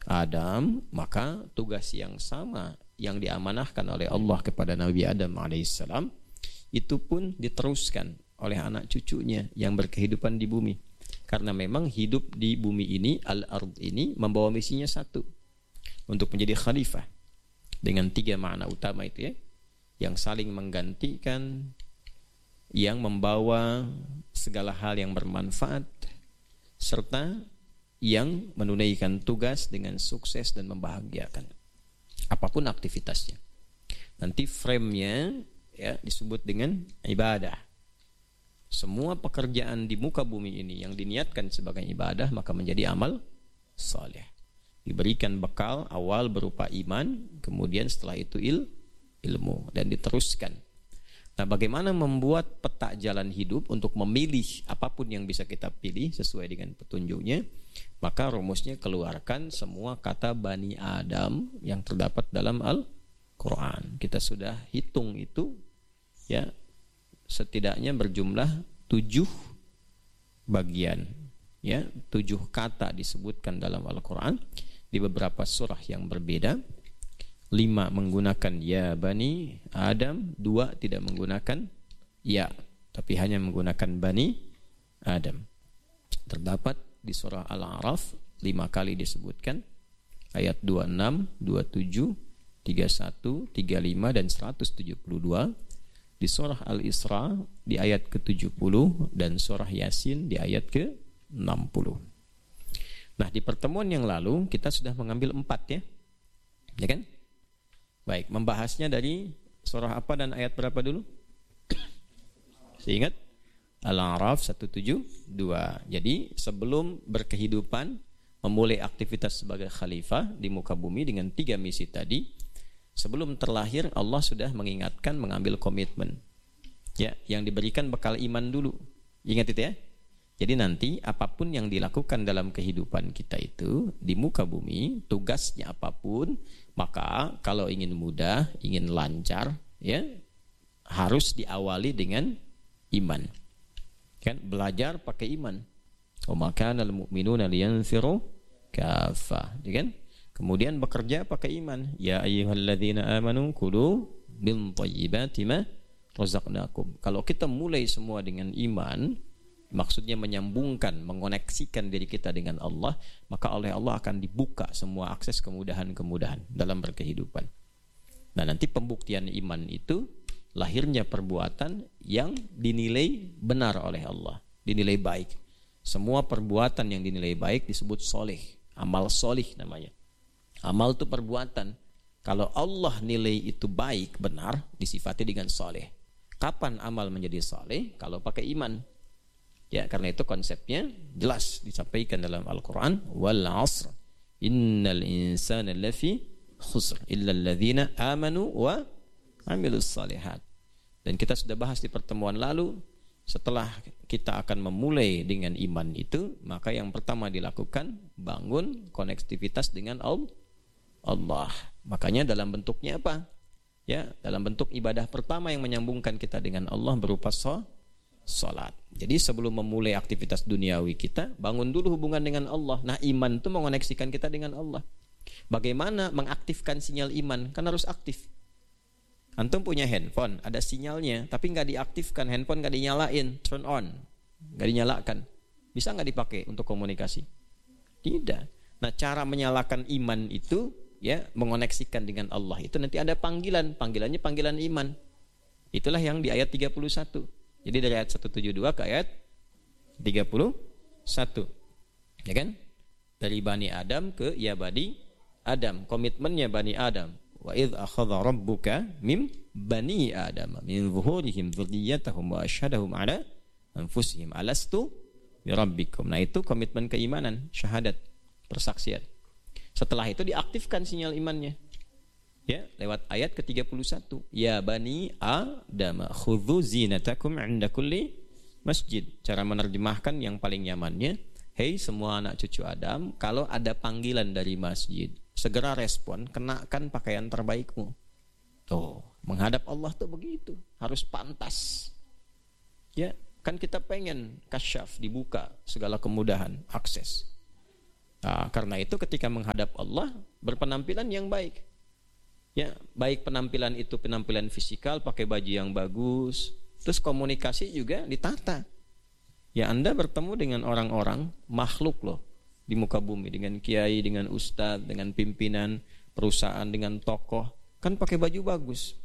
Adam, maka tugas yang sama yang diamanahkan oleh Allah kepada Nabi Adam alaihissalam itu pun diteruskan oleh anak cucunya yang berkehidupan di bumi. Karena memang hidup di bumi ini, al-ard ini membawa misinya satu, untuk menjadi khalifah, dengan 3 makna utama itu ya, yang saling menggantikan, yang membawa segala hal yang bermanfaat, serta yang menunaikan tugas dengan sukses dan membahagiakan apapun aktivitasnya. Nanti frame-nya ya disebut dengan ibadah. Semua pekerjaan di muka bumi ini yang diniatkan sebagai ibadah maka menjadi amal saleh. Diberikan bekal awal berupa iman, kemudian setelah itu ilmu dan diteruskan. Nah, bagaimana membuat peta jalan hidup untuk memilih apapun yang bisa kita pilih sesuai dengan petunjuknya? Maka rumusnya keluarkan semua kata Bani Adam yang terdapat dalam Al-Quran. Kita sudah hitung itu ya, setidaknya berjumlah 7 bagian ya, 7 kata disebutkan dalam Al-Quran di beberapa surah yang berbeda. 5 menggunakan ya Bani Adam, 2 tidak menggunakan ya, tapi hanya menggunakan Bani Adam. Terdapat di surah Al-A'raf 5 kali disebutkan, ayat 26, 27, 31, 35 dan 172. Di surah Al-Isra di ayat ke-70 dan surah Yasin di ayat ke-60. Nah, di pertemuan yang lalu kita sudah mengambil 4 ya. Ya kan? Baik, membahasnya dari surah apa dan ayat berapa dulu? Saya ingat Al-A'raf 172. Jadi sebelum berkehidupan, memulai aktivitas sebagai khalifah di muka bumi dengan 3 misi tadi, sebelum terlahir Allah sudah mengingatkan mengambil komitmen. Ya, yang diberikan bekal iman dulu. Ingat itu ya. Jadi nanti apapun yang dilakukan dalam kehidupan kita itu di muka bumi, tugasnya apapun, maka kalau ingin mudah, ingin lancar, ya harus diawali dengan iman. Kan belajar pakai iman. Wa kana al-mu'minuna liyanfiru kaffah, ya kan? Kemudian bekerja pakai iman. Ya ayyuhalladzina amanu kulu min thayyibati ma razaqnakum. Kalau kita mulai semua dengan iman, maksudnya menyambungkan, mengoneksikan diri kita dengan Allah, maka oleh Allah akan dibuka semua akses kemudahan-kemudahan dalam berkehidupan. Nah, nanti pembuktian iman itu lahirnya perbuatan yang dinilai benar oleh Allah, dinilai baik. Semua perbuatan yang dinilai baik disebut soleh, amal soleh namanya. Amal itu perbuatan. Kalau Allah nilai itu baik, benar, disifati dengan soleh. Kapan amal menjadi soleh? Kalau pakai iman. Ya, karena itu konsepnya jelas disampaikan dalam Al-Quran. Wal 'asr innal insana lafi khusr illa alladzina amanu wa amilus salihat. Dan kita sudah bahas di pertemuan lalu, setelah kita akan memulai dengan iman itu, maka yang pertama dilakukan bangun konektivitas dengan Allah. Makanya dalam bentuknya apa? Ya, dalam bentuk ibadah pertama yang menyambungkan kita dengan Allah berupa salat. Jadi sebelum memulai aktivitas duniawi kita, bangun dulu hubungan dengan Allah. Nah, iman itu mengoneksikan kita dengan Allah. Bagaimana mengaktifkan sinyal iman? Kan harus aktif. Antum punya handphone, ada sinyalnya, tapi nggak diaktifkan, handphone nggak dinyalain, turn on, nggak dinyalakan, bisa nggak dipakai untuk komunikasi? Tidak. Nah, cara menyalakan iman itu, ya, mengoneksikan dengan Allah itu nanti ada panggilannya panggilan iman. Itulah yang di ayat 31. Jadi dari ayat 172 ke ayat 31, ya kan? Dari Bani Adam ke ya Bani Adam, komitmennya Bani Adam. Wa idh akhadha rabbuka mim bani Adam min zuhurihim dzurriyyatahum wa asyhadahum ala anfusihim alastu birabbikum. Nah, itu komitmen keimanan, syahadat, persaksian. Setelah itu diaktifkan sinyal imannya. Ya, lewat ayat ke-31. Ya Bani Adam khudhu zinatakum 'inda kulli masjid. Cara menerjemahkan yang paling nyamannya, hei semua anak cucu Adam, kalau ada panggilan dari masjid, segera respon, kenakan pakaian terbaikmu. Tuh, menghadap Allah tuh begitu, harus pantas. Ya, kan kita pengen kasyaf, dibuka segala kemudahan, akses. Nah, karena itu ketika menghadap Allah berpenampilan yang baik. Ya, baik penampilan itu penampilan fisikal, pakai baju yang bagus, terus komunikasi juga ditata. Ya, Anda bertemu dengan orang-orang makhluk loh di muka bumi, dengan kiai, dengan ustadz, dengan pimpinan perusahaan, dengan tokoh, kan pakai baju bagus.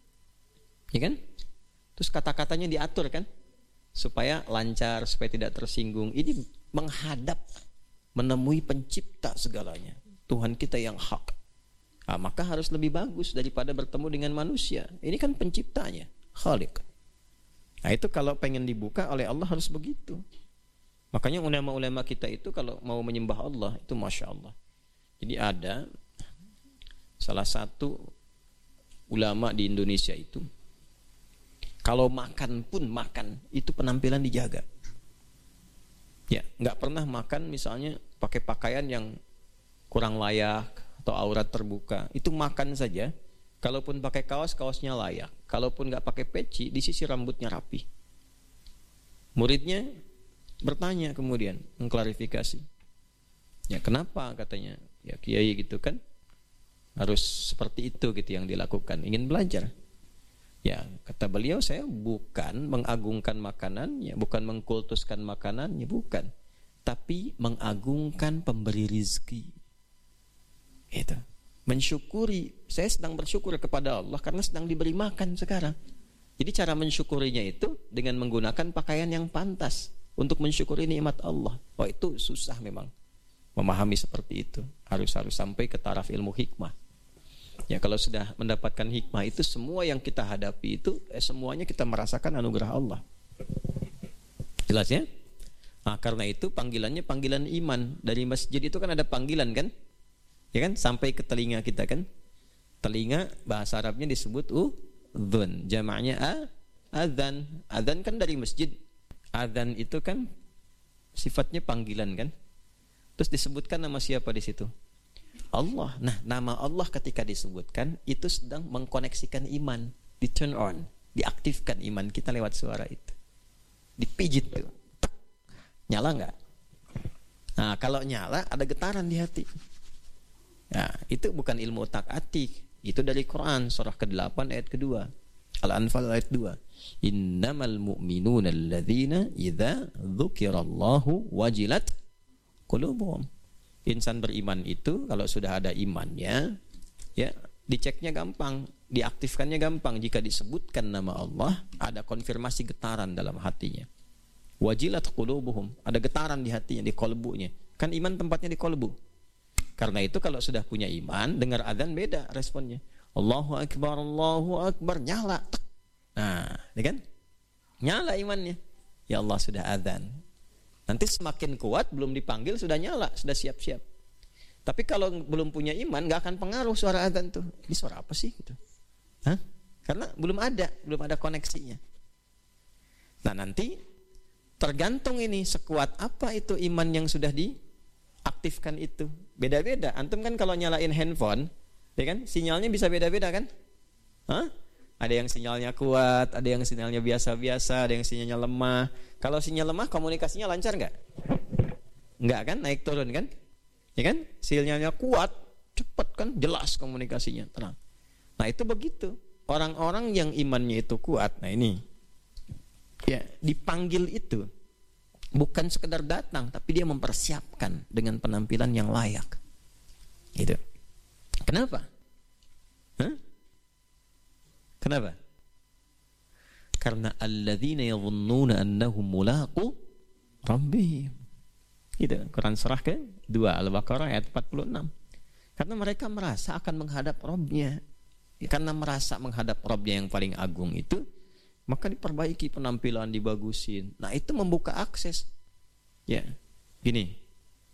Ya kan? Terus kata-katanya diatur kan? Supaya lancar, supaya tidak tersinggung. Ini menghadap, menemui pencipta segalanya, Tuhan kita yang hak. Nah, maka harus lebih bagus daripada bertemu dengan manusia. Ini kan penciptanya, Khaliq. Nah, itu kalau pengen dibuka oleh Allah harus begitu. Makanya ulama-ulama kita itu kalau mau menyembah Allah itu Masya Allah. Jadi ada salah satu ulama di Indonesia itu, kalau makan pun makan itu penampilan dijaga. Ya, nggak pernah makan misalnya pakai pakaian yang kurang layak atau aurat terbuka. Itu makan saja. Kalaupun pakai kaos, kaosnya layak. Kalaupun nggak pakai peci, disisir rambutnya rapi. Muridnya bertanya kemudian, mengklarifikasi. Ya, kenapa katanya? Ya, kiai gitu kan harus seperti itu gitu yang dilakukan. Ingin belajar. Ya, kata beliau, saya bukan mengagungkan makanannya, bukan mengkultuskan makanannya, bukan. Tapi mengagungkan pemberi rizki. Itu. Mensyukuri, saya sedang bersyukur kepada Allah karena sedang diberi makan sekarang. Jadi cara mensyukurinya itu dengan menggunakan pakaian yang pantas untuk mensyukuri nikmat Allah. Oh, itu susah memang memahami seperti itu. Harus sampai ke taraf ilmu hikmah. Ya, kalau sudah mendapatkan hikmah itu, semua yang kita hadapi itu semuanya kita merasakan anugerah Allah. Jelas ya? Nah, karena itu panggilannya panggilan iman. Dari masjid itu kan ada panggilan kan? Ya kan? Sampai ke telinga kita kan? Telinga bahasa Arabnya disebut udhun. Jamaknya adzan. Adzan kan dari masjid. Adzan itu kan sifatnya panggilan kan? Terus disebutkan nama siapa di situ? Allah. Nah, nama Allah ketika disebutkan itu sedang mengkoneksikan iman, di turn on, diaktifkan iman kita lewat suara itu. Dipijit tuh. Tek. Nyala enggak? Nah, kalau nyala ada getaran di hati. Nah, itu bukan ilmu otak-atik, itu dari Quran surah ke-8 ayat kedua. Al-Anfal ayat 2. Innamal mu'minuna alladzina idza dzukirallahu wajilat qulubuhum. Insan beriman itu kalau sudah ada imannya, ya, diceknya gampang, diaktifkannya gampang. Jika disebutkan nama Allah, ada konfirmasi getaran dalam hatinya. Wajilat qulubuhum, ada getaran di hatinya, di kolbunya. Kan iman tempatnya di kolbu. Karena itu kalau sudah punya iman, dengar azan beda responnya. Allahu Akbar, nyala. Nah, ya kan? Nyala imannya. Ya Allah, sudah azan. Nanti semakin kuat, belum dipanggil sudah nyala, sudah siap-siap. Tapi kalau belum punya iman, nggak akan pengaruh suara azan tuh. Ini suara apa sih? Gitu. Hah? Karena belum ada koneksinya. Nah, nanti tergantung ini sekuat apa itu iman yang sudah diaktifkan itu. Beda-beda. Antum kan kalau nyalain handphone, ya kan, sinyalnya bisa beda-beda kan? Hah? Ada yang sinyalnya kuat, ada yang sinyalnya biasa-biasa, ada yang sinyalnya lemah. Kalau sinyal lemah, komunikasinya lancar nggak? Nggak kan, naik turun kan? Ya kan? Sinyalnya kuat, cepat kan, jelas komunikasinya, tenang. Nah, itu begitu. Orang-orang yang imannya itu kuat, nah ini, ya, dipanggil itu bukan sekedar datang, tapi dia mempersiapkan dengan penampilan yang layak. Gitu. Kenapa? Hah? Kenapa? Karena alladzina yadhunnuna annahum mulaqu rabbihim. Gitu. Quran surah ke-2 Al-Baqarah ayat 46. Karena mereka merasa akan menghadap Rabbnya. Karena merasa menghadap Rabbnya yang paling agung itu, maka diperbaiki penampilan, dibagusin. Nah, itu membuka akses. Ya. Gini.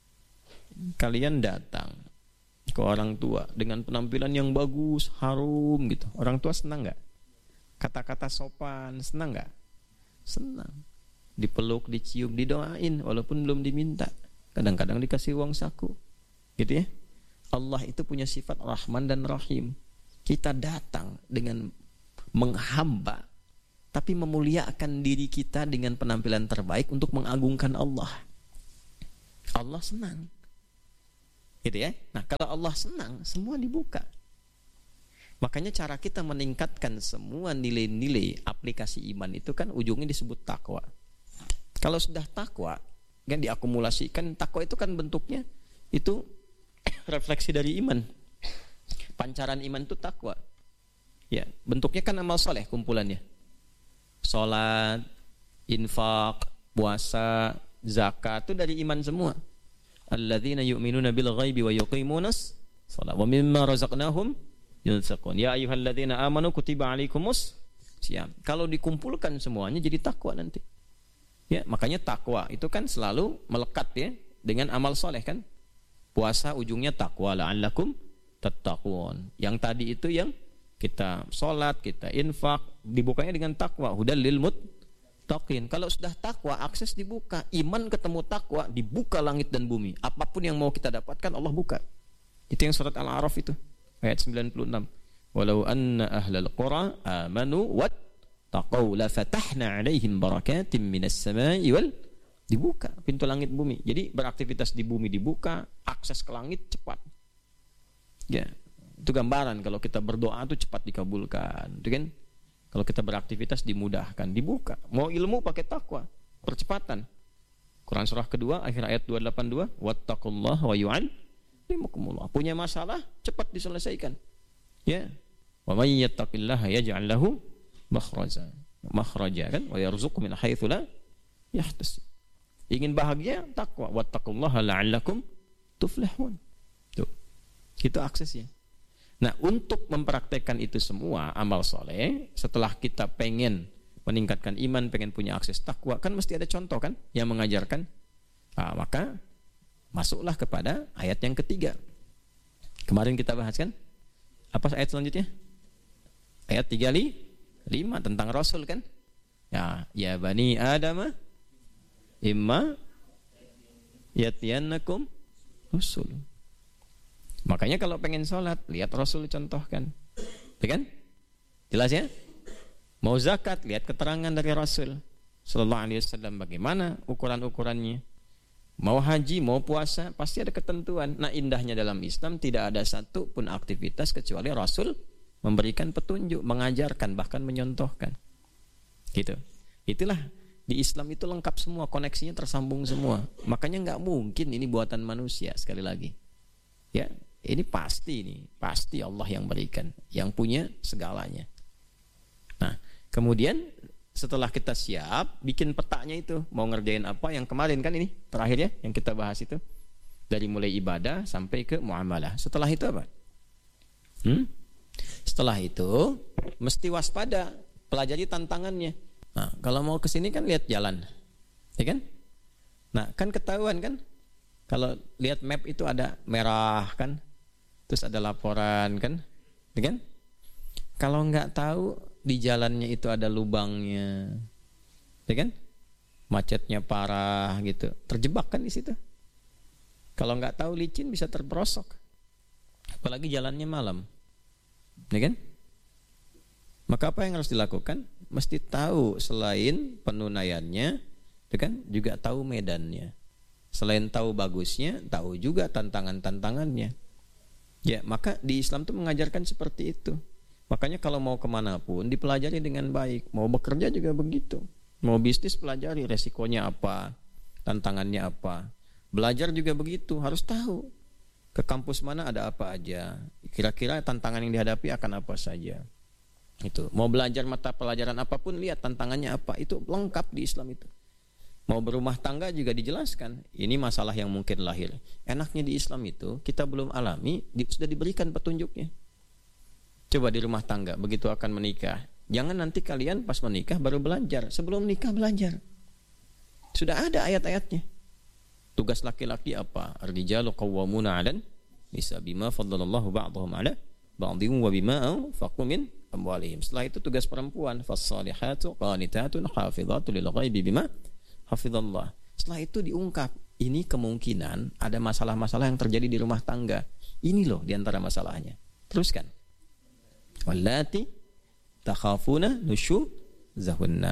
Kalian datang ke orang tua dengan penampilan yang bagus, harum gitu. Orang tua senang nggak? Kata-kata sopan, senang nggak? Senang. Dipeluk, dicium, didoain walaupun belum diminta. Kadang-kadang dikasih uang saku. Gitu ya. Allah itu punya sifat Rahman dan Rahim. Kita datang dengan menghamba, tapi memuliakan diri kita dengan penampilan terbaik untuk mengagungkan Allah. Allah senang. Gitu ya. Nah, kalau Allah senang, semua dibuka. Makanya cara kita meningkatkan semua nilai-nilai aplikasi iman itu kan ujungnya disebut takwa. Kalau sudah takwa, kan diakumulasikan, takwa itu kan bentuknya itu refleksi dari iman. Pancaran iman itu takwa. Ya, bentuknya kan amal soleh kumpulannya. Salat, infak, puasa, zakat itu dari iman semua. Alladzina yu'minuna bil ghaibi wa yuqimunas shalah wa mimma razaqnahum yunfiqun. Ya ayyuhalladzina amanu kutiba alaikumus syiyam. Kalau dikumpulkan semuanya jadi takwa nanti. Ya, makanya takwa itu kan selalu melekat ya dengan amal soleh kan. Puasa ujungnya takwa la'allakum tattaqun. Yang tadi itu yang kita sholat, kita infak, dibukanya dengan takwa. Hudal lil muttaqin. Kalau sudah takwa, akses dibuka. Iman ketemu takwa, dibuka langit dan bumi. Apapun yang mau kita dapatkan, Allah buka. Itu yang surat Al-A'raf itu, ayat 96. Walau anna ahlal qura amanu wattaqau la fatahna alaihim barakatim minas samai wal, dibuka pintu langit bumi. Jadi beraktivitas di bumi dibuka, akses ke langit cepat. Ya. Itu gambaran kalau kita berdoa itu cepat dikabulkan, itu kan? Kalau kita beraktivitas dimudahkan, dibuka. Mau ilmu pakai takwa, percepatan. Quran surah kedua akhir ayat 282, wattaqullaha wa yu'allimukumullah. Punya masalah cepat diselesaikan. Ya. Wa may yattaqillaha yaj'al lahu makhraja. Makhraja kan? Wa yarzuqhu min haitsu la yahtasib. Ingin bahagia takwa, wattaqullaha la'allakum tuflihun. Tuh. Itu aksesnya. Nah, untuk mempraktekkan itu semua amal soleh, setelah kita pengen meningkatkan iman, pengen punya akses takwa, kan mesti ada contoh kan yang mengajarkan. Nah, maka masuklah kepada ayat yang ketiga. Kemarin kita bahas kan? Apa ayat selanjutnya? Ayat 35 tentang Rasul kan? Ya bani Adam imma yatiyannakum rusul. Makanya kalau pengen sholat, lihat Rasul contohkan. Ya kan? Jelas ya? Mau zakat, lihat keterangan dari Rasul Sallallahu Alaihi Wasallam bagaimana ukuran-ukurannya. Mau haji, mau puasa, pasti ada ketentuan. Nah, indahnya dalam Islam tidak ada satu pun aktivitas kecuali Rasul memberikan petunjuk, mengajarkan, bahkan menyontohkan. Gitu. Itulah di Islam itu lengkap semua, koneksinya tersambung semua. Makanya nggak mungkin ini buatan manusia, sekali lagi. Ya. Ini pasti Allah yang berikan, yang punya segalanya. Nah, kemudian setelah kita siap, bikin petanya itu, mau ngerjain apa, yang kemarin kan ini, terakhir ya, yang kita bahas itu. Dari mulai ibadah sampai ke muamalah. Setelah itu apa? Setelah itu, mesti waspada, pelajari tantangannya. Nah, kalau mau ke sini kan lihat jalan. Ya kan? Nah, kan ketahuan kan? Kalau lihat map itu ada merah kan? Terus ada laporan kan? Ya kan? Kalau nggak tahu di jalannya itu ada lubangnya, ya kan? Macetnya parah gitu, terjebak kan di situ. Kalau nggak tahu licin bisa terperosok, apalagi jalannya malam, ya kan? Maka apa yang harus dilakukan? Mesti tahu selain penunaiannya, ya kan? Juga tahu medannya. Selain tahu bagusnya, tahu juga tantangan-tantangannya. Ya, maka di Islam tuh mengajarkan seperti itu. Makanya kalau mau kemanapun dipelajari dengan baik. Mau bekerja juga begitu. Mau bisnis pelajari resikonya apa, tantangannya apa. Belajar juga begitu, harus tahu ke kampus mana ada apa aja. Kira-kira tantangan yang dihadapi akan apa saja. Itu. Mau belajar mata pelajaran apapun, lihat tantangannya apa. Itu lengkap di Islam itu. Mau berumah tangga juga dijelaskan. Ini masalah yang mungkin lahir. Enaknya di Islam itu kita belum alami, sudah diberikan petunjuknya. Coba di rumah tangga, begitu akan menikah, jangan nanti kalian pas menikah baru belajar. Sebelum nikah belajar. Sudah ada ayat-ayatnya. Tugas laki-laki apa? Ar-rijalu qawwamuna 'alan nisa bima faddalallahu ba'dahum 'ala ba'dhin wa bima anfaqu min amwalihim. Setelah itu tugas perempuan, fas-salihatu qanitatun hafizatun lil ghaibi bima hafizallah. Setelah itu diungkap, ini kemungkinan ada masalah-masalah yang terjadi di rumah tangga. Ini loh diantara masalahnya. Teruskan. Wallati takhafuna nusyuzahunna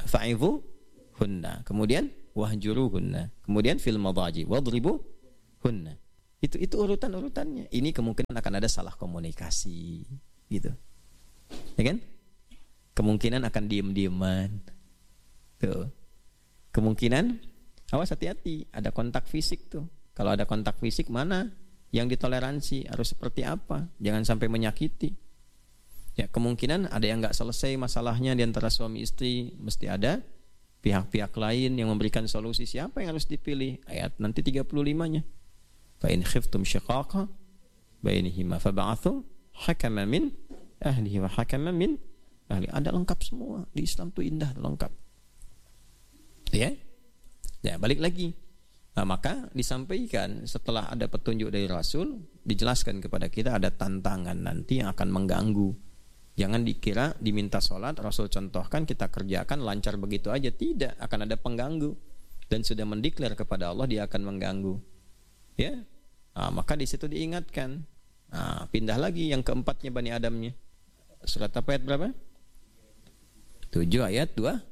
fa'idhuhunna. Kemudian wahjuruhunna. Kemudian fil madaji wadribuhunna. Itu urutan-urutannya. Ini kemungkinan akan ada salah komunikasi, gitu. Ya kan? Kemungkinan akan diem-dieman. Tuh. Kemungkinan, awas hati-hati, ada kontak fisik tuh. Kalau ada kontak fisik, mana yang ditoleransi, harus seperti apa? Jangan sampai menyakiti. Ya, kemungkinan ada yang nggak selesai masalahnya di antara suami istri, mesti ada pihak-pihak lain yang memberikan solusi. Siapa yang harus dipilih? Ayat nanti 35-nya. Fa in khiftum shiqaqa bainihima fab'athu hakaman min ahlihi wa hakaman min ahli. Ada lengkap semua. Di Islam tuh indah, lengkap. Ya. Ya, balik lagi. Nah, maka disampaikan setelah ada petunjuk dari Rasul, dijelaskan kepada kita ada tantangan nanti yang akan mengganggu. Jangan dikira diminta sholat, Rasul contohkan, kita kerjakan lancar begitu aja. Tidak, akan ada pengganggu. Dan sudah mendeklar kepada Allah, dia akan mengganggu. Ya, nah, maka di situ diingatkan. Nah, pindah lagi yang keempatnya Bani Adamnya. Surat apa ayat berapa? 7 ayat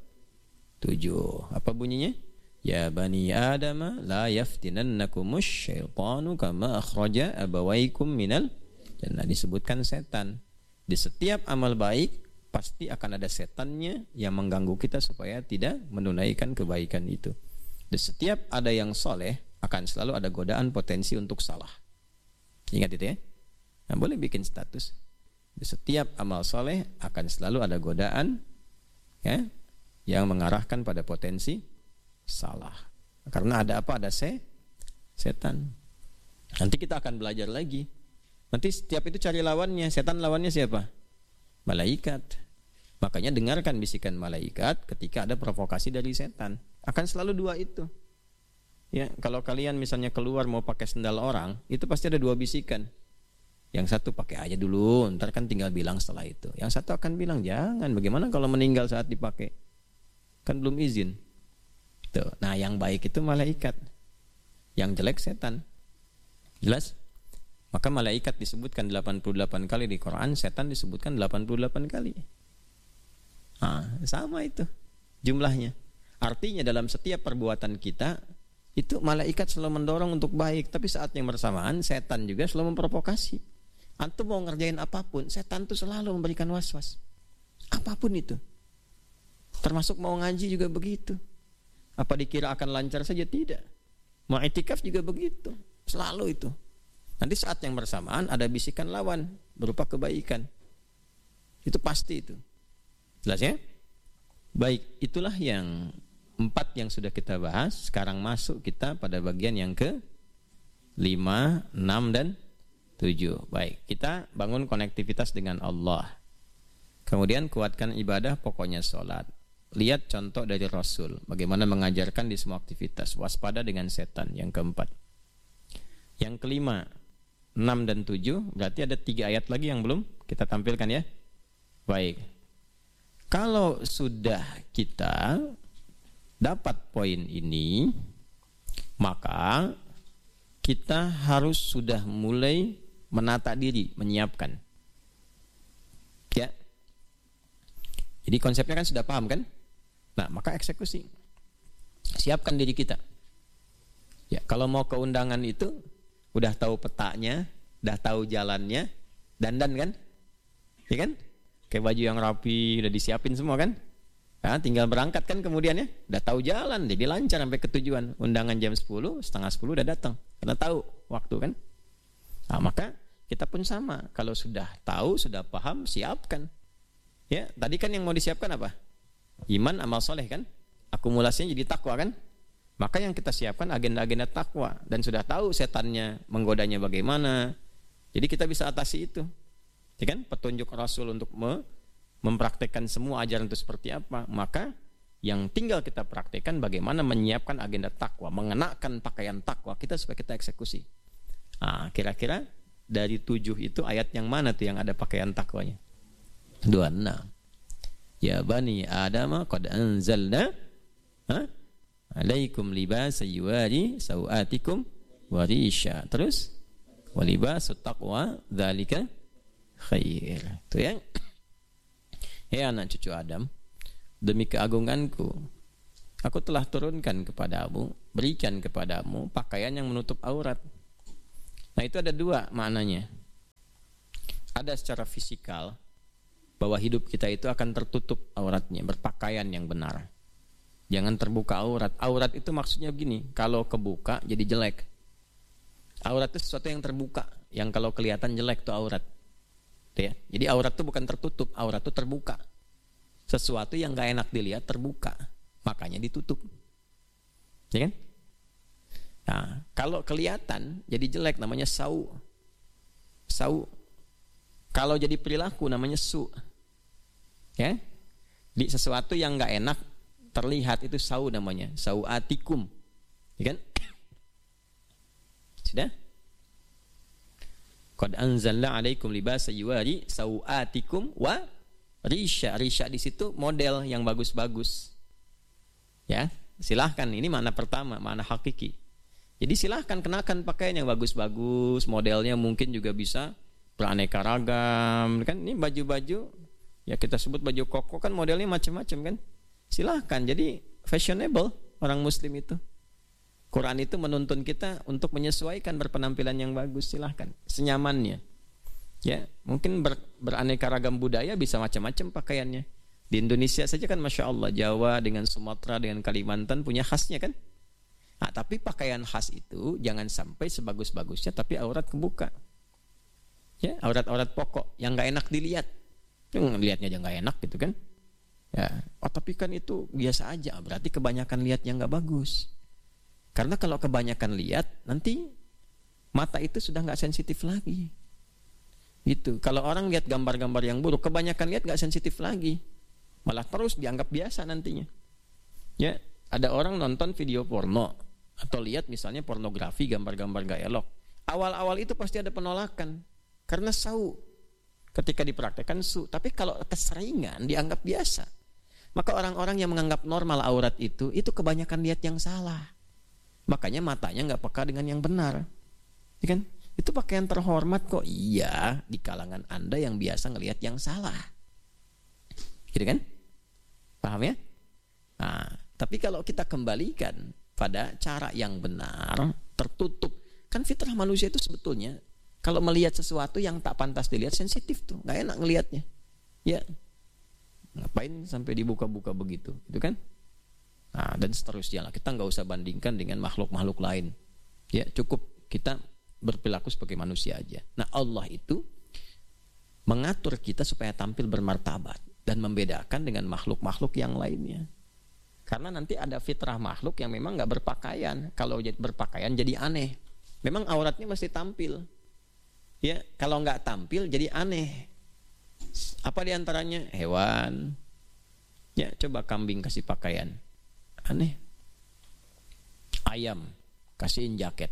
27. Apa bunyinya? Ya Bani Adam la yaftinannakumus syaitanu kama akhraja abawaikum minal jannah. Disebutkan setan. Di setiap amal baik pasti akan ada setannya yang mengganggu kita supaya tidak menunaikan kebaikan itu. Di setiap ada yang soleh akan selalu ada godaan potensi untuk salah. Ingat itu ya. Nah, boleh bikin status. Di setiap amal soleh akan selalu ada godaan ya yang mengarahkan pada potensi salah. Karena ada apa? Ada setan. Nanti kita akan belajar lagi. Nanti setiap itu cari lawannya. Setan lawannya siapa? Malaikat. Makanya dengarkan bisikan malaikat ketika ada provokasi dari setan. Akan selalu dua itu. Ya, kalau kalian misalnya keluar mau pakai sendal orang, itu pasti ada dua bisikan. Yang satu pakai aja dulu, ntar kan tinggal bilang setelah itu. Yang satu akan bilang jangan. Bagaimana kalau meninggal saat dipakai? Kan belum izin. Tuh. Nah, yang baik itu malaikat. Yang jelek setan. Jelas? Maka malaikat disebutkan 88 kali di Quran, setan disebutkan 88 kali. Nah, sama itu jumlahnya. Artinya dalam setiap perbuatan kita itu malaikat selalu mendorong untuk baik, tapi saat yang bersamaan setan juga selalu memprovokasi. Antum mau ngerjain apapun, setan tuh selalu memberikan was-was. Apapun itu. Termasuk mau ngaji juga begitu. Apa dikira akan lancar saja? Tidak. Mau itikaf juga begitu. Selalu itu. Nanti saat yang bersamaan ada bisikan lawan berupa kebaikan. Itu pasti itu. Jelas ya? Baik, itulah yang 4 yang sudah kita bahas. Sekarang masuk kita pada bagian yang ke 5, 6 dan 7. Baik, kita bangun konektivitas dengan Allah. Kemudian kuatkan ibadah, pokoknya sholat. Lihat contoh dari Rasul, bagaimana mengajarkan di semua aktivitas. Waspada dengan setan, yang keempat. Yang kelima, 6 dan 7, berarti ada 3 ayat lagi yang belum kita tampilkan ya. Baik. Kalau sudah kita dapat poin ini, maka kita harus sudah mulai menata diri, menyiapkan. Ya. Jadi konsepnya kan sudah paham kan? Nah, maka eksekusi. Siapkan diri kita. Ya, kalau mau ke undangan itu udah tahu petanya, udah tahu jalannya, dandan kan? Ya kan? Kayak baju yang rapi, udah disiapin semua kan? Nah, tinggal berangkat kan kemudian ya, udah tahu jalan, jadi lancar sampai ke tujuan. Undangan jam 10, setengah 10 udah datang, karena tahu waktu kan? Nah, maka kita pun sama, kalau sudah tahu, sudah paham, siapkan. Ya, tadi kan yang mau disiapkan apa? Iman, amal soleh kan? Akumulasinya jadi takwa kan? Maka yang kita siapkan agenda-agenda takwa, dan sudah tahu setannya menggodanya bagaimana. Jadi kita bisa atasi itu. Ya kan? Petunjuk Rasul untuk mempraktekkan semua ajaran itu seperti apa. Maka yang tinggal kita praktekkan bagaimana menyiapkan agenda takwa, mengenakan pakaian takwa kita supaya kita eksekusi. Nah, kira-kira dari 7 itu ayat yang mana tuh yang ada pakaian takwanya? 26. Ya Bani Adam qad anzalna alaikum libasa yuwari sawatikum warisha. Terus walibasut taqwa dzalika khair. Itu ya. Hei anak cucu Adam, demi keagunganku aku telah turunkan kepadamu, berikan kepadamu pakaian yang menutup aurat. Nah itu ada dua maknanya. Ada secara fisikal, bahwa hidup kita itu akan tertutup auratnya, berpakaian yang benar. Jangan terbuka aurat. Aurat itu maksudnya begini, kalau kebuka jadi jelek. Aurat itu sesuatu yang terbuka, yang kalau kelihatan jelek itu aurat. Tuh ya. Jadi aurat itu bukan tertutup, aurat itu terbuka. Sesuatu yang gak enak dilihat terbuka, makanya ditutup. Ya kan? Nah, kalau kelihatan jadi jelek namanya sau. Sau. Kalau jadi perilaku namanya su. Ya? Di sesuatu yang gak enak terlihat itu sau namanya, sauatikum. Ya kan? Sudah? Qad anzalna 'alaikum libasa yuwari sauatikum wa risha. Risha di situ model yang bagus-bagus. Ya, silahkan, ini makna pertama, makna hakiki. Jadi silahkan kenakan pakaian yang bagus-bagus, modelnya mungkin juga bisa beraneka ragam, kan ini baju-baju ya kita sebut baju koko kan modelnya macam-macam kan. Silahkan, jadi fashionable orang muslim itu. Quran itu menuntun kita untuk menyesuaikan berpenampilan yang bagus, silahkan senyamannya. Ya, mungkin beraneka ragam budaya bisa macam-macam pakaiannya. Di Indonesia saja kan Masya Allah, Jawa dengan Sumatera dengan Kalimantan punya khasnya kan. Nah, tapi pakaian khas itu jangan sampai sebagus-bagusnya tapi aurat kebuka. Ya, aurat-aurat pokok yang gak enak dilihat. Yang lihatnya aja gak enak gitu kan. Ya, oh tapi kan itu biasa aja, berarti kebanyakan lihat yang gak bagus. Karena kalau kebanyakan lihat, nanti mata itu sudah gak sensitif lagi. Gitu. Kalau orang lihat gambar-gambar yang buruk, kebanyakan lihat gak sensitif lagi. Malah terus dianggap biasa nantinya. Ya, ada orang nonton video porno atau lihat misalnya pornografi, gambar-gambar gak elok. Awal-awal itu pasti ada penolakan karena sau. Ketika dipraktekkan su, tapi kalau keseringan dianggap biasa. Maka orang-orang yang menganggap normal aurat itu kebanyakan lihat yang salah. Makanya matanya nggak peka dengan yang benar. Ya kan? Itu pakaian terhormat kok. Iya, di kalangan Anda yang biasa ngelihat yang salah. Gitu kan? Paham ya? Nah, tapi kalau kita kembalikan pada cara yang benar, tertutup. Kan fitrah manusia itu sebetulnya kalau melihat sesuatu yang tak pantas dilihat sensitif tuh, nggak enak ngelihatnya. Ya, ngapain sampai dibuka-buka begitu, gitu kan? Nah, dan seterusnya lah. Kita nggak usah bandingkan dengan makhluk-makhluk lain. Ya, cukup kita berperilaku sebagai manusia aja. Nah, Allah itu mengatur kita supaya tampil bermartabat dan membedakan dengan makhluk-makhluk yang lainnya. Karena nanti ada fitrah makhluk yang memang nggak berpakaian. Kalau berpakaian jadi aneh. Memang auratnya mesti tampil. Ya, kalau nggak tampil jadi aneh. Apa diantaranya? Hewan. Ya, coba kambing kasih pakaian, aneh. Ayam kasihin jaket,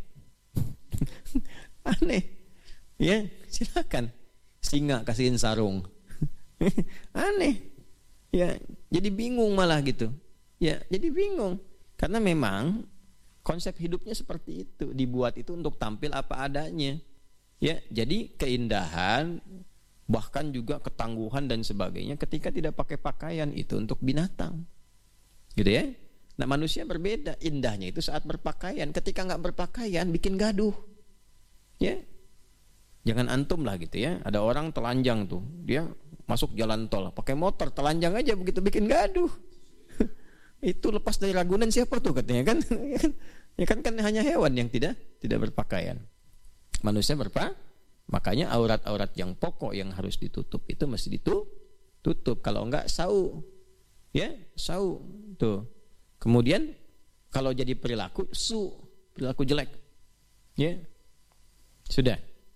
aneh. Ya, silakan. Singa kasihin sarung, aneh. Ya, jadi bingung malah gitu. Ya, jadi bingung karena memang konsep hidupnya seperti itu, dibuat itu untuk tampil apa adanya. Ya, jadi keindahan, bahkan juga ketangguhan dan sebagainya ketika tidak pakai pakaian itu untuk binatang. Gitu ya. Nah, manusia berbeda, indahnya itu saat berpakaian. Ketika nggak berpakaian bikin gaduh. Ya. Jangan antum lah gitu ya. Ada orang telanjang tuh, dia masuk jalan tol pakai motor telanjang aja begitu bikin gaduh. Itu lepas dari Ragunan siapa tuh katanya kan? Ya kan hanya hewan yang tidak berpakaian. Manusia makanya aurat-aurat yang pokok yang harus ditutup itu mesti ditutup. Kalau enggak sau. Ya, sau tuh. Kemudian kalau jadi perilaku su, perilaku jelek. Ya. Sudah.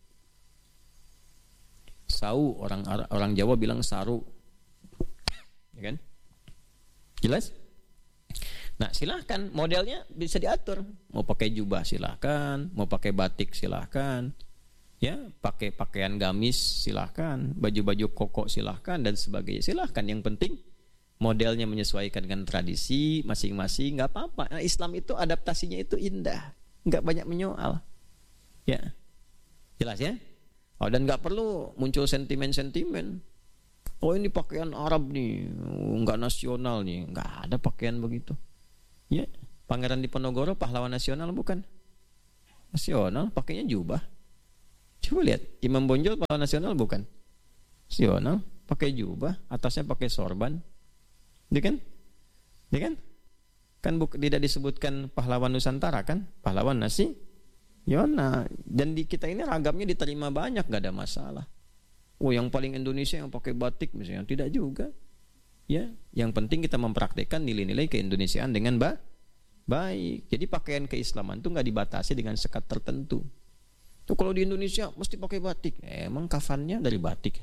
Sau, orang Jawa bilang saru. Ya kan? Jelas? Nah, silahkan modelnya bisa diatur. Mau pakai jubah silahkan, mau pakai batik silahkan, ya pakai pakaian gamis silahkan, baju-baju koko silahkan dan sebagainya silahkan. Yang penting modelnya menyesuaikan dengan tradisi masing-masing, nggak apa-apa. Nah, Islam itu adaptasinya itu indah, nggak banyak menyoal. Ya, jelas ya. Oh, dan nggak perlu muncul sentimen-sentimen. Oh, ini pakaian Arab nih, nggak nasional nih, nggak ada pakaian begitu. Ya, Pangeran Diponegoro pahlawan nasional bukan? Nasional, pakainya jubah. Coba lihat, Imam Bonjol pahlawan nasional bukan? Nasional, pakai jubah, atasnya pakai sorban. Dia kan? Dia kan? Kan tidak disebutkan pahlawan Nusantara kan? Pahlawan nasional. Dan di kita ini ragamnya diterima banyak, gak ada masalah. Oh, yang paling Indonesia yang pakai batik misalnya, tidak juga. Ya, yang penting kita mempraktikkan nilai-nilai keindonesiaan dengan baik. Jadi pakaian keislaman itu nggak dibatasi dengan sekat tertentu. Tuh kalau di Indonesia mesti pakai batik. Emang kafannya dari batik?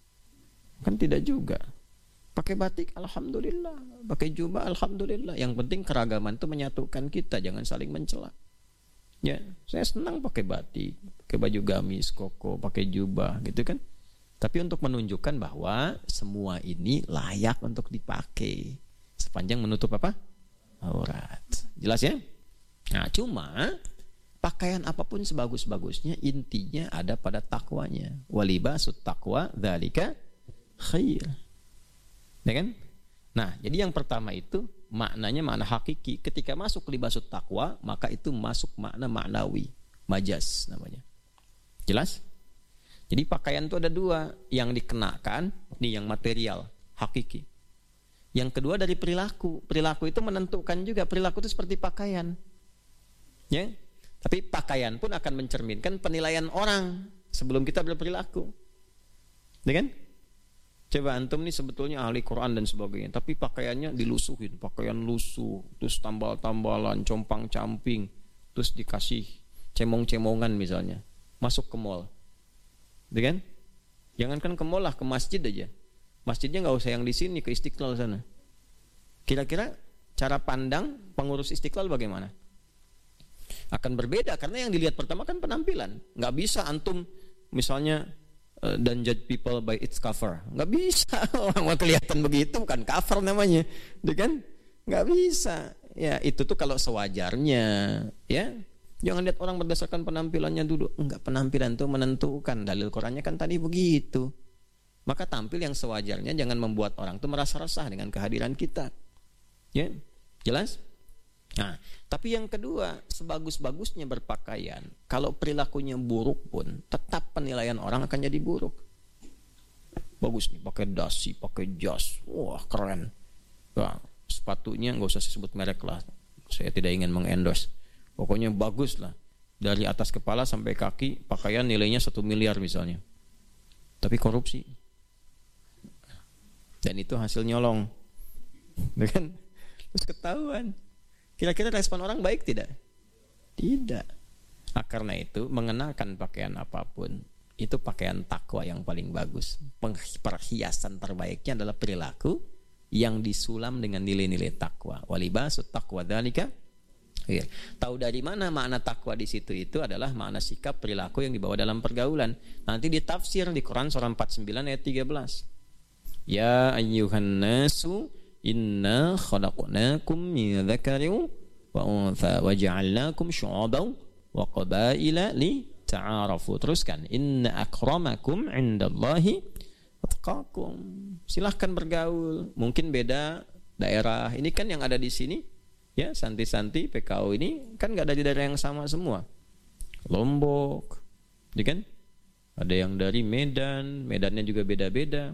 Kan tidak juga. Pakai batik, alhamdulillah. Pakai jubah, alhamdulillah. Yang penting keragaman itu menyatukan kita, jangan saling mencela. Ya, saya senang pakai batik, pakai baju gamis, koko, pakai jubah, gitu kan. Tapi untuk menunjukkan bahwa semua ini layak untuk dipakai sepanjang menutup apa? Aurat. Jelas ya? Nah, cuma pakaian apapun sebagus-bagusnya intinya ada pada takwanya. Walibasut taqwa dzalika khair. Ya kan? Nah, jadi yang pertama itu maknanya makna hakiki. Ketika masuk libasut taqwa, maka itu masuk makna maknawi, majaz namanya. Jelas? Jadi pakaian itu ada dua, yang dikenakan, ini yang material, hakiki. Yang kedua dari perilaku. Perilaku itu menentukan juga. Perilaku itu seperti pakaian. Ya. Tapi pakaian pun akan mencerminkan penilaian orang sebelum kita berperilaku. Ya kan? Coba antum nih sebetulnya ahli Quran dan sebagainya, tapi pakaiannya dilusuhin, pakaian lusuh, terus tambal-tambalan, compang-camping, terus dikasih cemong-cemongan misalnya. Masuk ke mall. Ya kan? Jangankan ke mall lah, ke masjid aja. Masjidnya nggak usah yang di sini, ke Istiqlal sana. Kira-kira cara pandang pengurus Istiqlal bagaimana? Akan berbeda karena yang dilihat pertama kan penampilan. Nggak bisa antum misalnya don't judge people by its cover. Nggak bisa. Orang mau kelihatan begitu kan cover namanya, kan? Nggak bisa. Ya itu tuh kalau sewajarnya, ya. Jangan lihat orang berdasarkan penampilannya dulu. Enggak, penampilan itu menentukan. Dalil Qurannya kan tadi begitu. Maka tampil yang sewajarnya, jangan membuat orang itu merasa resah dengan kehadiran kita. Ya, jelas? Nah, tapi yang kedua, sebagus-bagusnya berpakaian, kalau perilakunya buruk pun, tetap penilaian orang akan jadi buruk. Bagus nih, pakai dasi, pakai jas, wah keren. Wah, sepatunya nggak usah disebut merek lah, saya tidak ingin mengendorse. Pokoknya bagus lah, dari atas kepala sampai kaki, pakaian nilainya 1 miliar misalnya. Tapi korupsi. Dan itu hasil nyolong. Kan? Terus ketahuan. Kira-kira respon orang baik tidak? Tidak. Nah, karena itu mengenakan pakaian apapun, itu pakaian takwa yang paling bagus. Perhiasan terbaiknya adalah perilaku yang disulam dengan nilai-nilai takwa. Walibasut taqwa dzalika. Tahu dari mana makna takwa di situ? Itu adalah makna sikap perilaku yang dibawa dalam pergaulan. Nanti ditafsir di Quran surah 49 ayat 13. Ya ayyuhan nasu inna khalaqnakum min dzakarin wa untha wa ja'alnakum syu'uban wa qabaila li ta'arafu. Teruskan, inna akramakum 'indallahi atqakum. Silahkan bergaul. Mungkin beda daerah. Ini kan yang ada di sini. Ya, santi-santi PKO ini kan nggak ada di daerah yang sama semua. Lombok, ya kan? Ada yang dari Medan, Medannya juga beda-beda.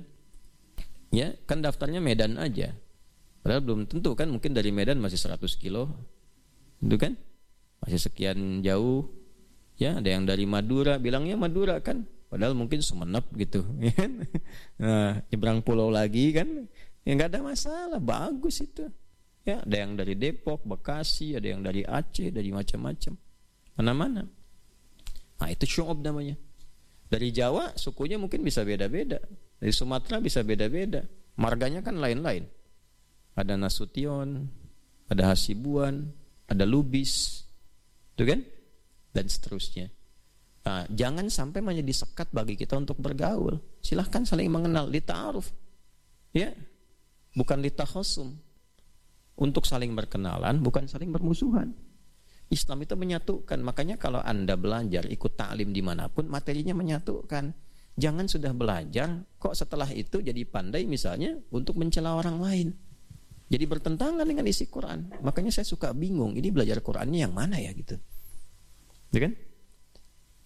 Ya, kan daftarnya Medan aja. Padahal belum tentu kan, mungkin dari Medan masih 100 kilo. Itu kan? Masih sekian jauh. Ya, ada yang dari Madura, bilangnya Madura kan. Padahal mungkin Sumenep gitu, ya kan? Nah, nyebrang pulau lagi kan. Ya nggak ada masalah, bagus itu. Ya, ada yang dari Depok, Bekasi, ada yang dari Aceh, dari macam-macam. Mana-mana. Nah, itu syu'ub namanya. Dari Jawa, sukunya mungkin bisa beda-beda. Dari Sumatera bisa beda-beda. Marganya kan lain-lain. Ada Nasution, ada Hasibuan, ada Lubis. Itu kan? Dan seterusnya. Nah, jangan sampai menjadi sekat bagi kita untuk bergaul. Silahkan saling mengenal, lita'aruf. Ya. Bukan litakhasum. Untuk saling berkenalan, bukan saling bermusuhan. Islam itu menyatukan. Makanya kalau Anda belajar ikut ta'lim dimanapun, materinya menyatukan. Jangan sudah belajar kok setelah itu jadi pandai misalnya untuk mencela orang lain. Jadi bertentangan dengan isi Quran. Makanya saya suka bingung, ini belajar Qurannya yang mana ya gitu. Ya kan?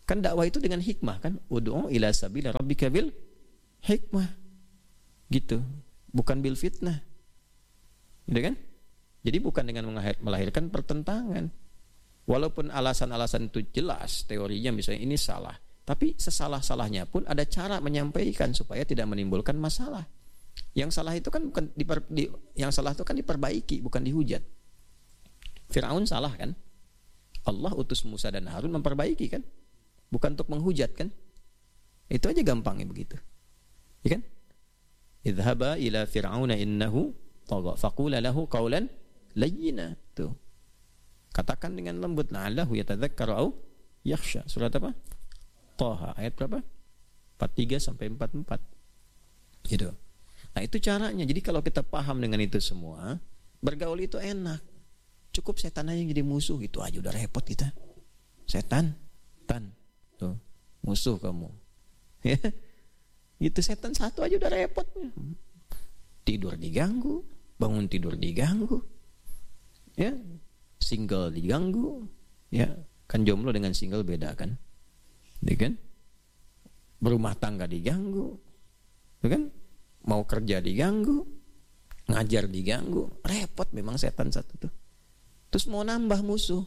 Kan dakwah itu dengan hikmah kan, ud'u ila sabila rabbika bil hikmah. Gitu. Bukan bil fitnah. Gitu kan? Jadi bukan dengan melahirkan pertentangan. Walaupun alasan-alasan itu jelas, teorinya misalnya ini salah, tapi sesalah-salahnya pun ada cara menyampaikan supaya tidak menimbulkan masalah. Yang salah itu kan bukan yang salah itu kan diperbaiki, bukan dihujat. Firaun salah kan? Allah utus Musa dan Harun memperbaiki kan? Bukan untuk menghujat kan? Itu aja gampangnya begitu. Ya kan? Idhaba ila fir'auna innahu tagha faqula lahu qawlan layyina. Tuh. Katakan dengan lembut, la'allahu yatadzakkaru au yakhsha. Surat apa? Thaha ayat berapa? 43 sampai 44. Gitu. Nah, itu caranya. Jadi kalau kita paham dengan itu semua, bergaul itu enak. Cukup setan aja yang jadi musuh, itu aja udah repot kita. Setan, tuh, musuh kamu. Ya. Gitu, setan satu aja udah repotnya. Tidur diganggu, bangun tidur diganggu. Ya. Single diganggu, ya kan jomblo dengan single beda kan, ya kan, berumah tangga diganggu, ya kan, mau kerja diganggu, ngajar diganggu, repot memang setan satu tuh. Terus mau nambah musuh,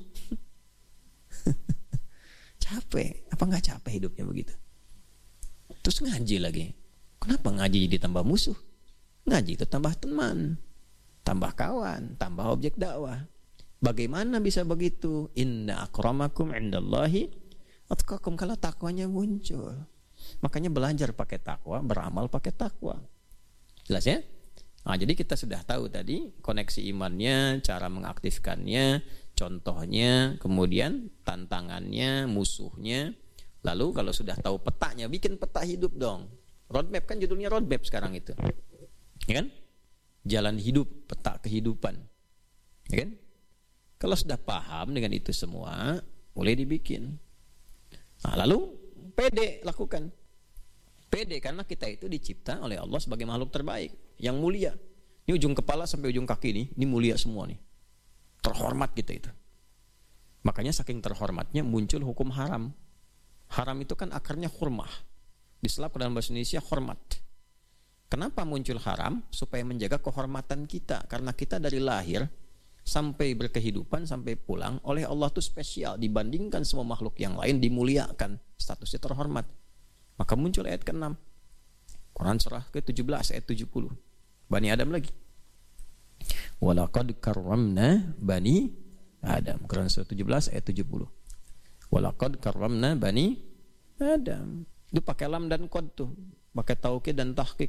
capek, apa nggak capek hidupnya begitu? Terus ngaji lagi, kenapa ngaji jadi tambah musuh? Ngaji itu tambah teman, tambah kawan, tambah objek dakwah. Bagaimana bisa begitu? Inna akramakum indallahi atqakum, kalau takwanya muncul. Makanya belajar pakai takwa, beramal pakai takwa. Jelas ya? Nah, jadi kita sudah tahu tadi koneksi imannya, cara mengaktifkannya, contohnya, kemudian tantangannya, musuhnya. Lalu kalau sudah tahu petanya, bikin peta hidup dong. Roadmap kan judulnya roadmap sekarang itu. Ya kan? Jalan hidup, peta kehidupan. Ya kan? Kalau sudah paham dengan itu semua, boleh dibikin. Nah, lalu pede lakukan. Pede karena kita itu dicipta oleh Allah sebagai makhluk terbaik, yang mulia. Ini ujung kepala sampai ujung kaki ini mulia semua nih. Terhormat kita itu. Makanya saking terhormatnya muncul hukum haram. Haram itu kan akarnya hurmah. Diselap ke dalam bahasa Indonesia hormat. Kenapa muncul haram? Supaya menjaga kehormatan kita. Karena kita dari lahir sampai berkehidupan, sampai pulang oleh Allah itu spesial dibandingkan semua makhluk yang lain, dimuliakan, statusnya terhormat. Maka muncul ayat ke-6 Quran surah ke-17 ayat 70 Bani Adam lagi. Walaqad karramna bani Adam, Quran surah 17 ayat 70. Walaqad karramna bani Adam. Itu pakai lam dan qad tuh, pakai taukid dan tahqiq.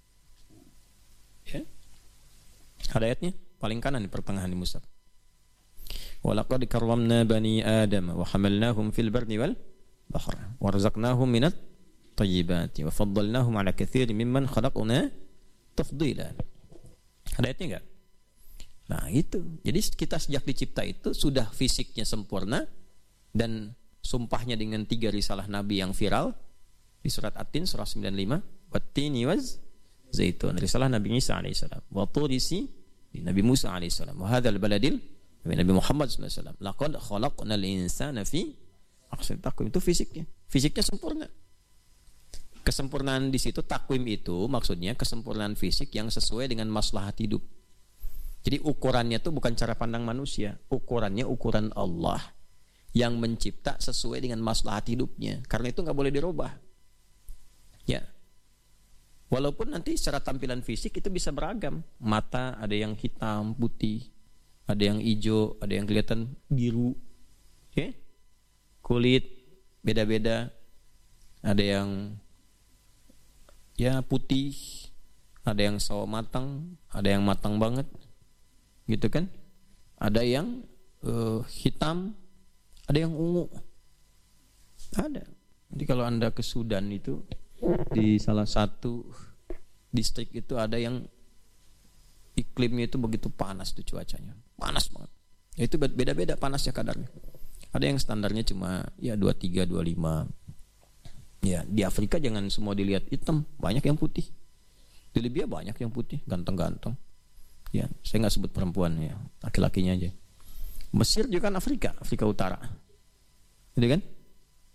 Ya. Ada ayatnya paling kanan di pertengahan di mushaf. Walaqad karramna bani Adam wa hamalnahum fil barri wal bahr wa razaqnahum minat thayyibati wa faddalnahum ala katsirin mimman khalaqna tafdila. Ada ayatnya enggak? Nah, itu. Jadi kita sejak dicipta itu sudah fisiknya sempurna dan sumpahnya dengan 3 risalah nabi yang viral di surat At-Tin surah 95, wat-tini waz zaitun, risalah Nabi Isa alaihissalam, wa turisi Nabi Musa alaihissalam, wa hadzal baladil Nabi Muhammad sallallahu alaihi wasallam, laqad khalaqnal insana fi ahsani taqwim. Itu fisiknya sempurna. Kesempurnaan di situ takwim itu maksudnya kesempurnaan fisik yang sesuai dengan maslahat hidup. Jadi ukurannya itu bukan cara pandang manusia, ukurannya ukuran Allah yang mencipta sesuai dengan maslahat hidupnya. Karena itu nggak boleh dirubah. Ya. Walaupun nanti secara tampilan fisik itu bisa beragam. Mata ada yang hitam, putih, ada yang hijau, ada yang kelihatan biru. Okay? Kulit beda-beda. Ada yang ya putih, ada yang sawo matang, ada yang matang banget. Gitu kan? Ada yang hitam, ada yang ungu. Ada. Jadi kalau Anda ke Sudan itu, di salah satu distrik itu ada yang iklimnya itu begitu panas tuh, cuacanya panas banget. Ya, itu beda-beda panasnya kadarnya. Ada yang standarnya cuma ya 23, 25. Ya, di Afrika jangan semua dilihat hitam, banyak yang putih. Di Libya banyak yang putih, ganteng-ganteng. Ya, saya nggak sebut perempuan ya, laki-lakinya aja. Mesir juga kan Afrika Utara. Gitu kan?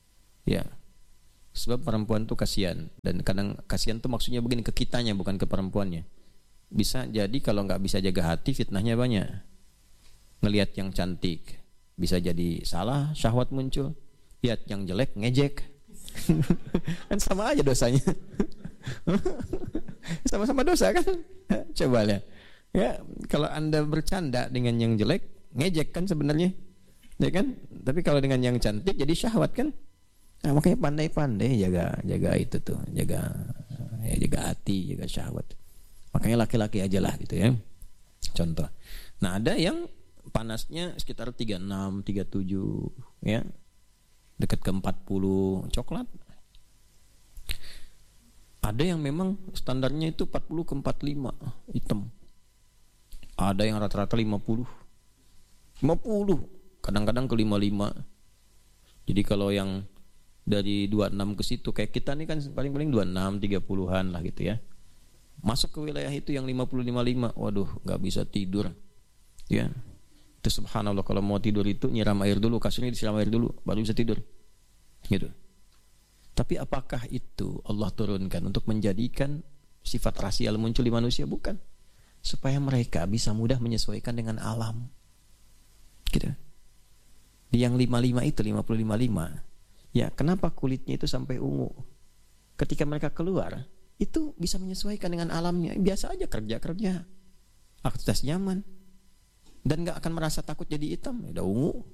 Ya. Sebab perempuan tuh kasihan, dan kadang kasihan tuh maksudnya begini, ke kitanya bukan ke perempuannya. Bisa jadi kalau nggak bisa jaga hati, fitnahnya banyak. Ngelihat yang cantik bisa jadi salah, syahwat muncul. Lihat yang jelek, ngejek. Kan sama aja dosanya. Sama-sama dosa kan. Coba lihat. Ya, kalau Anda bercanda dengan yang jelek, ngejek kan sebenarnya. Ya kan? Tapi kalau dengan yang cantik jadi syahwat kan. Nah, makanya pandai-pandai jaga itu tuh, jaga hati, jaga syahwat. Makanya laki-laki aja lah gitu ya. Contoh. Nah, ada yang panasnya sekitar 36, 37 ya. Dekat ke 40 coklat. Ada yang memang standarnya itu 40 ke 45 hitam. Ada yang rata-rata 50. 50, kadang-kadang ke 55. Jadi kalau yang dari 26 ke situ kayak kita nih kan paling-paling 26, 30-an lah gitu ya. Masuk ke wilayah itu yang 50, 55, waduh nggak bisa tidur. Ya. Itu subhanallah, kalau mau tidur itu nyiram air dulu, kasurnya disiram air dulu baru bisa tidur. Gitu. Tapi apakah itu Allah turunkan untuk menjadikan sifat rasial muncul di manusia? Bukan. Supaya mereka bisa mudah menyesuaikan dengan alam. Gitu. Di yang 55 itu 50, 55. Ya, kenapa kulitnya itu sampai ungu? Ketika mereka keluar, itu bisa menyesuaikan dengan alamnya. Biasa aja kerja-kerja, aktivitas nyaman, dan nggak akan merasa takut jadi hitam. Udah ungu,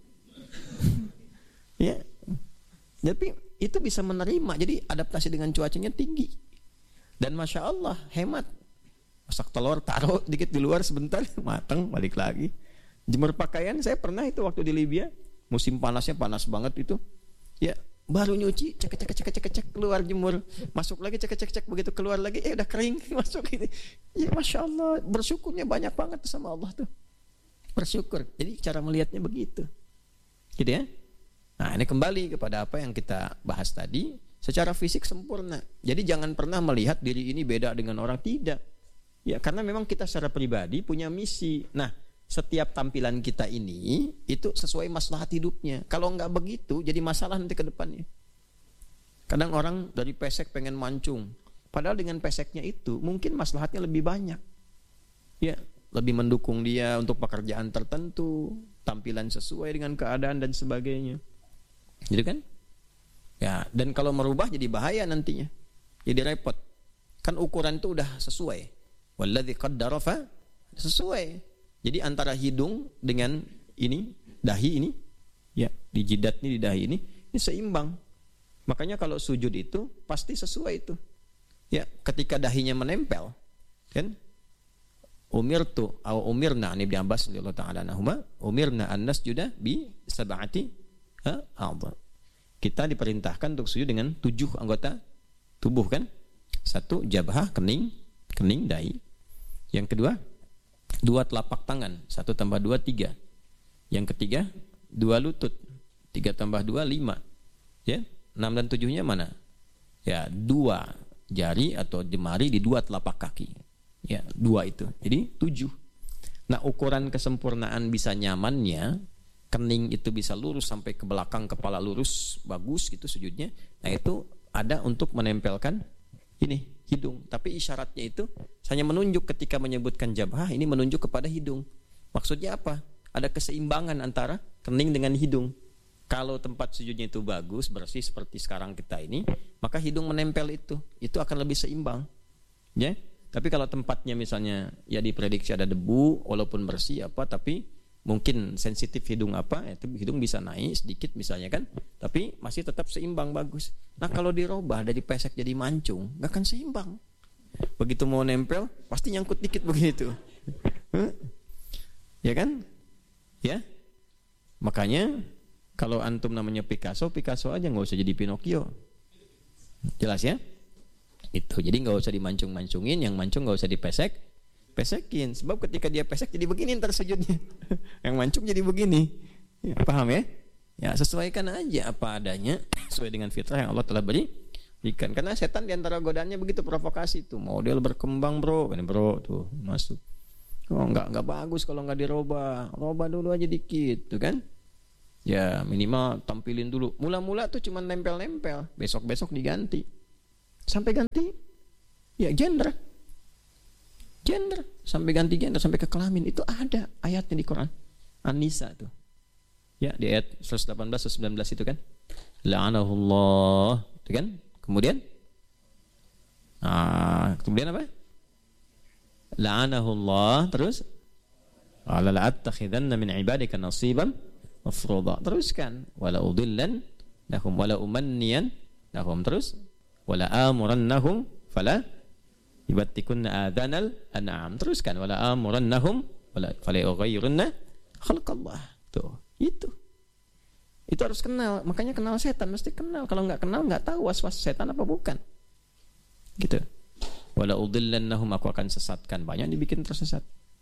ya. Tapi itu bisa menerima. Jadi adaptasi dengan cuacanya tinggi. Dan masya Allah hemat. Masak telur, taruh dikit di luar sebentar, matang, balik lagi. Jemur pakaian, saya pernah itu waktu di Libya, musim panasnya panas banget itu. Ya, baru nyuci, cek keluar jemur, masuk lagi cek begitu keluar lagi, udah kering masuk gitu. Ya masya Allah, bersyukurnya banyak banget sama Allah tuh. Bersyukur. Jadi cara melihatnya begitu, gitu ya. Nah ini kembali kepada apa yang kita bahas tadi, secara fisik sempurna. Jadi jangan pernah melihat diri ini beda dengan orang, tidak. Ya karena memang kita secara pribadi punya misi. Nah setiap tampilan kita ini itu sesuai maslahat hidupnya. Kalau nggak begitu jadi masalah nanti ke depannya. Kadang orang dari pesek pengen mancung, padahal dengan peseknya itu mungkin maslahatnya lebih banyak. Ya, lebih mendukung dia untuk pekerjaan tertentu, tampilan sesuai dengan keadaan dan sebagainya. Gitu kan? Ya, dan kalau merubah jadi bahaya nantinya. Jadi repot. Kan ukuran itu udah sesuai. Walladzi qaddara fa sesuai. Jadi antara hidung dengan ini, dahi ini, ya, di jidat ini, di dahi ini seimbang. Makanya kalau sujud itu pasti sesuai itu. Ya, ketika dahinya menempel, kan? Umirna an Ibnu Abbas radhiyallahu ta'ala anhuma, umirna an nasjuda bi sab'ati a'dha. Kita diperintahkan untuk sujud dengan 7 anggota tubuh kan? 1 jabhah, kening, dahi. Yang kedua 2 telapak tangan, 1 tambah 2 3. Yang ketiga 2 lutut, 3 tambah 2 5. Ya, 6 dan 7-nya mana? Ya, 2 jari atau jemari di 2 telapak kaki. Ya, 2 itu. Jadi 7. Nah, ukuran kesempurnaan bisa nyamannya, kening itu bisa lurus sampai ke belakang, kepala lurus, bagus gitu sujudnya. Nah, itu ada untuk menempelkan ini hidung, tapi isyaratnya itu hanya menunjuk ketika menyebutkan jabhah, ini menunjuk kepada hidung. Maksudnya apa? Ada keseimbangan antara kening dengan hidung. Kalau tempat sujudnya itu bagus, bersih seperti sekarang kita ini, maka hidung menempel itu akan lebih seimbang. Ya. Tapi kalau tempatnya misalnya ya diprediksi ada debu, walaupun bersih apa, tapi mungkin sensitif hidung apa, itu hidung bisa naik sedikit misalnya kan, tapi masih tetap seimbang bagus. Nah kalau dirubah dari pesek jadi mancung, nggak akan seimbang. Begitu mau nempel, pasti nyangkut dikit begitu. Ya kan? Ya. Makanya kalau antum namanya Picasso aja, nggak usah jadi Pinocchio. Jelas ya? Itu. Jadi nggak usah dimancung-mancungin, yang mancung nggak usah pesekin. Sebab ketika dia pesek jadi begini ntar sujudnya. Yang mancung jadi begini. Ya, paham ya? Ya sesuaikan aja apa adanya, sesuai dengan fitrah yang Allah telah berikan. Karena setan diantara godaannya begitu, provokasi tuh. Model berkembang bro, ini bro tuh masuk. Oh nggak bagus kalau nggak dirubah. Robah dulu aja dikit, tuh kan? Ya minimal tampilin dulu. Mula-mula tuh cuma nempel-nempel, besok-besok diganti. Sampai ganti ya gender. Sampai ganti gender, sampai ke kelamin. Itu ada ayatnya di Quran. An-Nisa tuh. Ya di ayat 118 atau 19 itu kan. La'anahullah. Itu kan. Kemudian apa? La'anahullah. Terus ala la'attakhidanna min ibadika nasiban mafruḍa. Teruskan. Wala udillan lahum wala umanniyan lahum. Terus wala amurannahum fala yubattikunna adhanal an'am. Teruskan. Wala amurannahum wala fala yughayyirunna khalqallah. Tuh, itu harus kenal. Makanya kenal setan mesti kenal. Kalau nggak kenal nggak tahu was-was setan apa bukan. Gitu. Wala udillannahum, aku akan sesatkan. Banyak dibikin tersesat.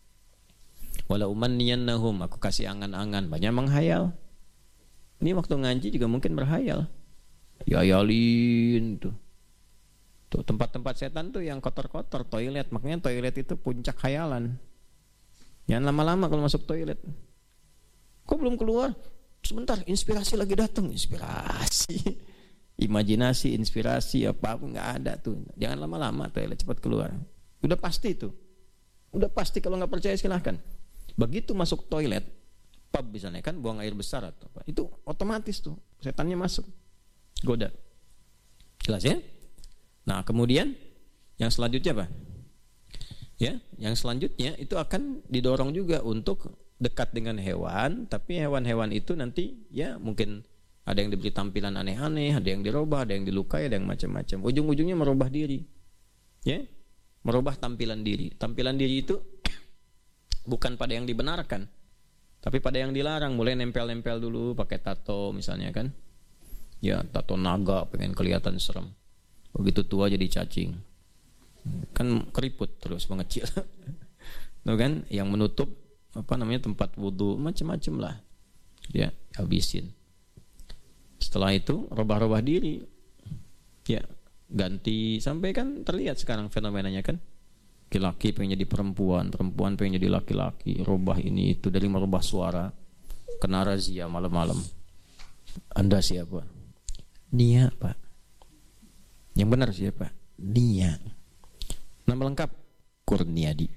Wala umanniyannahum, aku kasih angan-angan. Banyak menghayal. Ini waktu ngaji juga mungkin berhayal. Yayalin tuh. Tuh tempat-tempat setan tuh yang kotor-kotor, toilet. Makanya toilet itu puncak khayalan. Jangan lama-lama kalau masuk toilet. Kok belum keluar? Sebentar, inspirasi lagi datang. Inspirasi, imajinasi, inspirasi apa nggak ada tuh. Jangan lama-lama toilet, cepat keluar. Udah pasti itu. Udah pasti. Kalau nggak percaya silahkan. Begitu masuk toilet, pub misalnya kan buang air besar atau apa, itu otomatis tuh setannya masuk, goda. Jelas ya? Nah kemudian yang selanjutnya apa? Ya, yang selanjutnya itu akan didorong juga untuk dekat dengan hewan, tapi hewan-hewan itu nanti ya mungkin ada yang diberi tampilan aneh-aneh, ada yang dirubah, ada yang dilukai, ada yang macam-macam. Ujung-ujungnya merubah diri, ya, merubah tampilan diri. Tampilan diri itu bukan pada yang dibenarkan, tapi pada yang dilarang. Mulai nempel-nempel dulu, pakai tato misalnya kan, ya tato naga, pengen kelihatan serem. Begitu tua jadi cacing, kan keriput terus mengecil. Tuh kan, yang menutup apa namanya tempat wudhu, macam-macam lah, ya habisin. Setelah itu rubah-rubah diri, ya ganti, sampai kan terlihat sekarang fenomenanya kan, laki-laki pengen jadi perempuan, perempuan pengen jadi laki-laki, rubah ini itu, dari merubah suara, kena razia malam-malam. Anda siapa? Nia Pak. Yang benar siapa? Nia. Nama lengkap Kurniadi.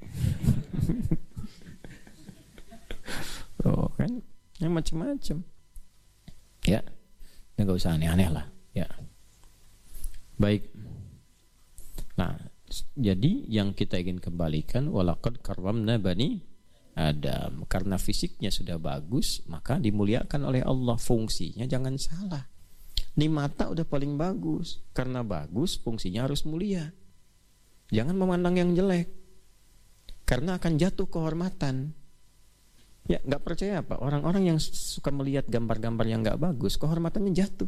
Oh kan, yang macam-macam. Ya, nggak usah aneh-aneh lah. Ya, baik. Nah, jadi yang kita ingin kembalikan, walaqad karramna bani Adam. Karena fisiknya sudah bagus, maka dimuliakan oleh Allah. Fungsinya jangan salah. Ini mata udah paling bagus. Karena bagus, fungsinya harus mulia. Jangan memandang yang jelek, karena akan jatuh kehormatan. Ya, nggak percaya apa? Orang-orang yang suka melihat gambar-gambar yang nggak bagus, kehormatannya jatuh.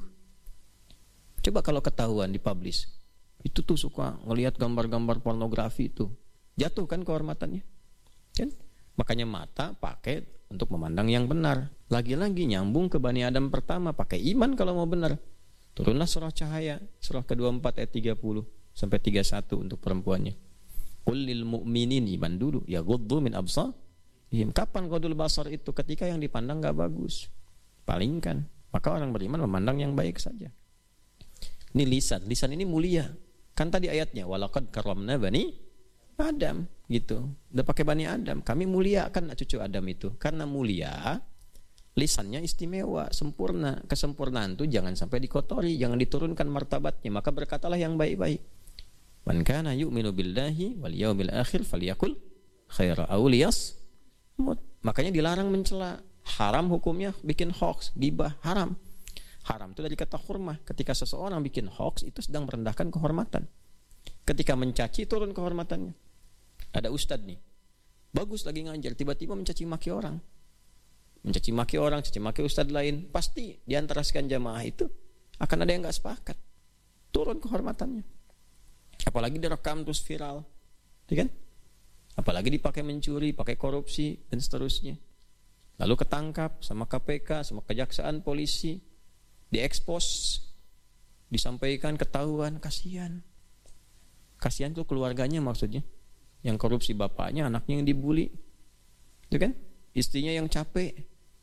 Coba kalau ketahuan dipublish, itu tuh suka ngelihat gambar-gambar pornografi itu, jatuh kan kehormatannya, kan? Makanya mata pakai untuk memandang yang benar. Lagi-lagi nyambung ke Bani Adam pertama, pakai iman kalau mau benar. Turunlah surah Cahaya, surah ke-24 ayat 30 sampai 31 untuk perempuannya. Qul lil mu'minin, iman dulu, yaghuddu min absar. Kapan qadul basar itu? Ketika yang dipandang nggak bagus, palingkan. Maka orang beriman memandang yang baik saja. Ini lisan, lisan ini mulia. Kan tadi ayatnya walaqad karramna bani Adam, gitu. Udah pakai Bani Adam, kami muliakan cucu Adam itu. Karena mulia, lisannya istimewa, sempurna. Kesempurnaan itu jangan sampai dikotori, jangan diturunkan martabatnya. Maka berkatalah yang baik-baik. Man kana yu'minu billahi wal yawmil akhir falyakul khaira aw liyas. Makanya dilarang mencela. Haram hukumnya bikin hoax, gibah, haram. Haram itu dari kata hurmah. Ketika seseorang bikin hoax, itu sedang merendahkan kehormatan. Ketika mencaci, turun kehormatannya. Ada ustadz nih, bagus lagi ngajar, tiba-tiba mencaci maki orang. Mencaci maki orang, caci maki ustadz lain. Pasti di antara sekian jamaah itu akan ada yang gak sepakat. Turun kehormatannya. Apalagi direkam terus viral, kan? Apalagi dipakai mencuri, pakai korupsi dan seterusnya. Lalu ketangkap sama KPK, sama kejaksaan, polisi, diekspos, disampaikan, ketahuan, kasihan. Kasihan tuh keluarganya maksudnya. Yang korupsi bapaknya, anaknya yang dibully, itu kan? Istrinya yang capek,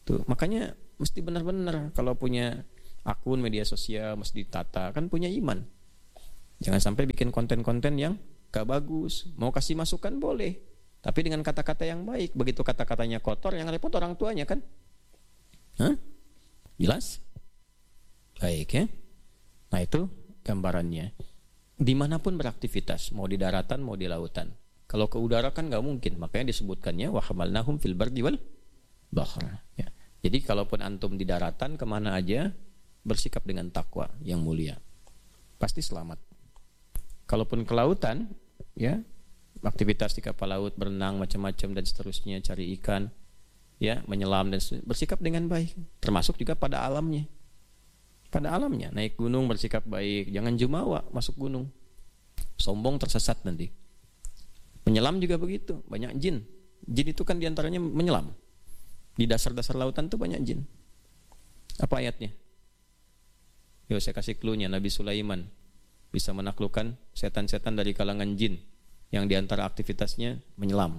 Tuh, makanya mesti benar-benar kalau punya akun media sosial mesti ditata, kan punya iman. Jangan sampai bikin konten-konten yang gak bagus. Mau kasih masukan boleh, tapi dengan kata-kata yang baik. Begitu kata-katanya kotor, yang repot orang tuanya kan. Hah? Jelas? Baik ya. Nah itu gambarannya. Dimanapun beraktivitas, mau di daratan, mau di lautan. Kalau ke udara kan gak mungkin, makanya disebutkannya wa hamalnahum fil bardi wal bahr. Ya. Jadi kalaupun antum di daratan kemana aja, bersikap dengan takwa yang mulia, pasti selamat. Kalaupun ke lautan, ya, aktivitas di kapal laut, berenang macam-macam dan seterusnya, cari ikan, ya, menyelam dan bersikap dengan baik. Termasuk juga pada alamnya. Pada alamnya, naik gunung bersikap baik, jangan jumawa masuk gunung. Sombong tersesat nanti. Menyelam juga begitu, banyak jin. Jin itu kan diantaranya menyelam. Di dasar-dasar lautan tuh banyak jin. Apa ayatnya? Yo, saya kasih clue-nya. Nabi Sulaiman bisa menaklukkan setan-setan dari kalangan jin yang diantara aktivitasnya menyelam.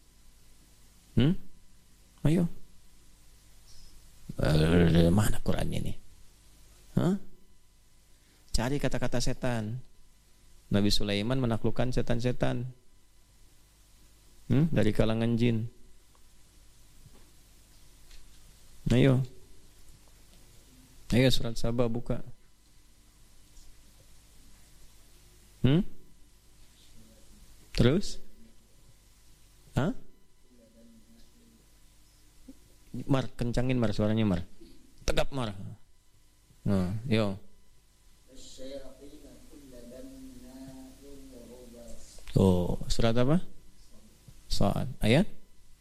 Ayo. Mana Qurannya nih? Cari kata-kata setan. Nabi Sulaiman menaklukkan setan-setan dari kalangan jin. Ayo surat Saba buka. Terus? Mar, kencangin Mar suaranya Mar. Tegap Mar. Yo. Oh, surat apa? Soal ayat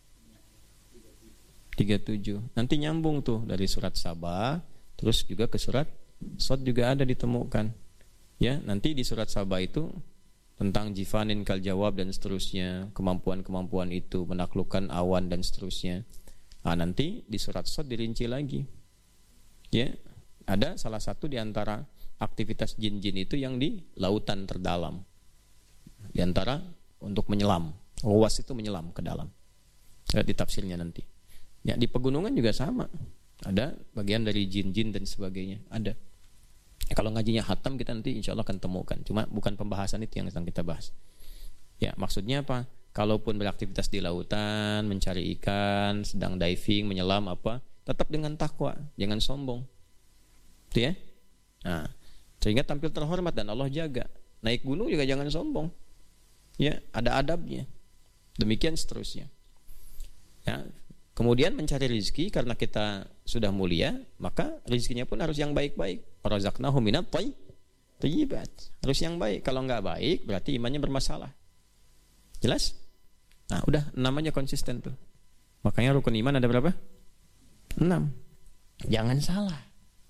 37. Nanti nyambung tuh dari surat Saba, terus juga ke surat Sod juga ada ditemukan. Ya, nanti di surat Saba itu tentang jifanin kal jawab dan seterusnya, kemampuan-kemampuan itu menaklukkan awan dan seterusnya. Nanti di surat Sod dirinci lagi. Ya, ada salah satu di antara aktivitas jin-jin itu yang di lautan terdalam. Di antara untuk menyelam. Ruas itu menyelam ke dalam. Lihat di tafsirnya nanti. Ya, di pegunungan juga sama. Ada bagian dari jin-jin dan sebagainya. Ada. Kalau ngajinya khatam kita nanti insya Allah akan temukan. Cuma bukan pembahasan itu yang sedang kita bahas. Ya, maksudnya apa? Kalaupun beraktivitas di lautan, mencari ikan, sedang diving, menyelam apa, tetap dengan takwa, jangan sombong. Itu ya. Nah, sehingga tampil terhormat dan Allah jaga. Naik gunung juga jangan sombong. Ya, ada adabnya. Demikian seterusnya. Ya. Kemudian mencari rezeki karena kita sudah mulia, maka rezekinya pun harus yang baik-baik. Razaqnahu minat thayyibat. Harus yang baik. Kalau enggak baik berarti imannya bermasalah. Jelas? Nah, udah 6 aja konsisten tuh. Makanya rukun iman ada berapa? 6. Jangan salah.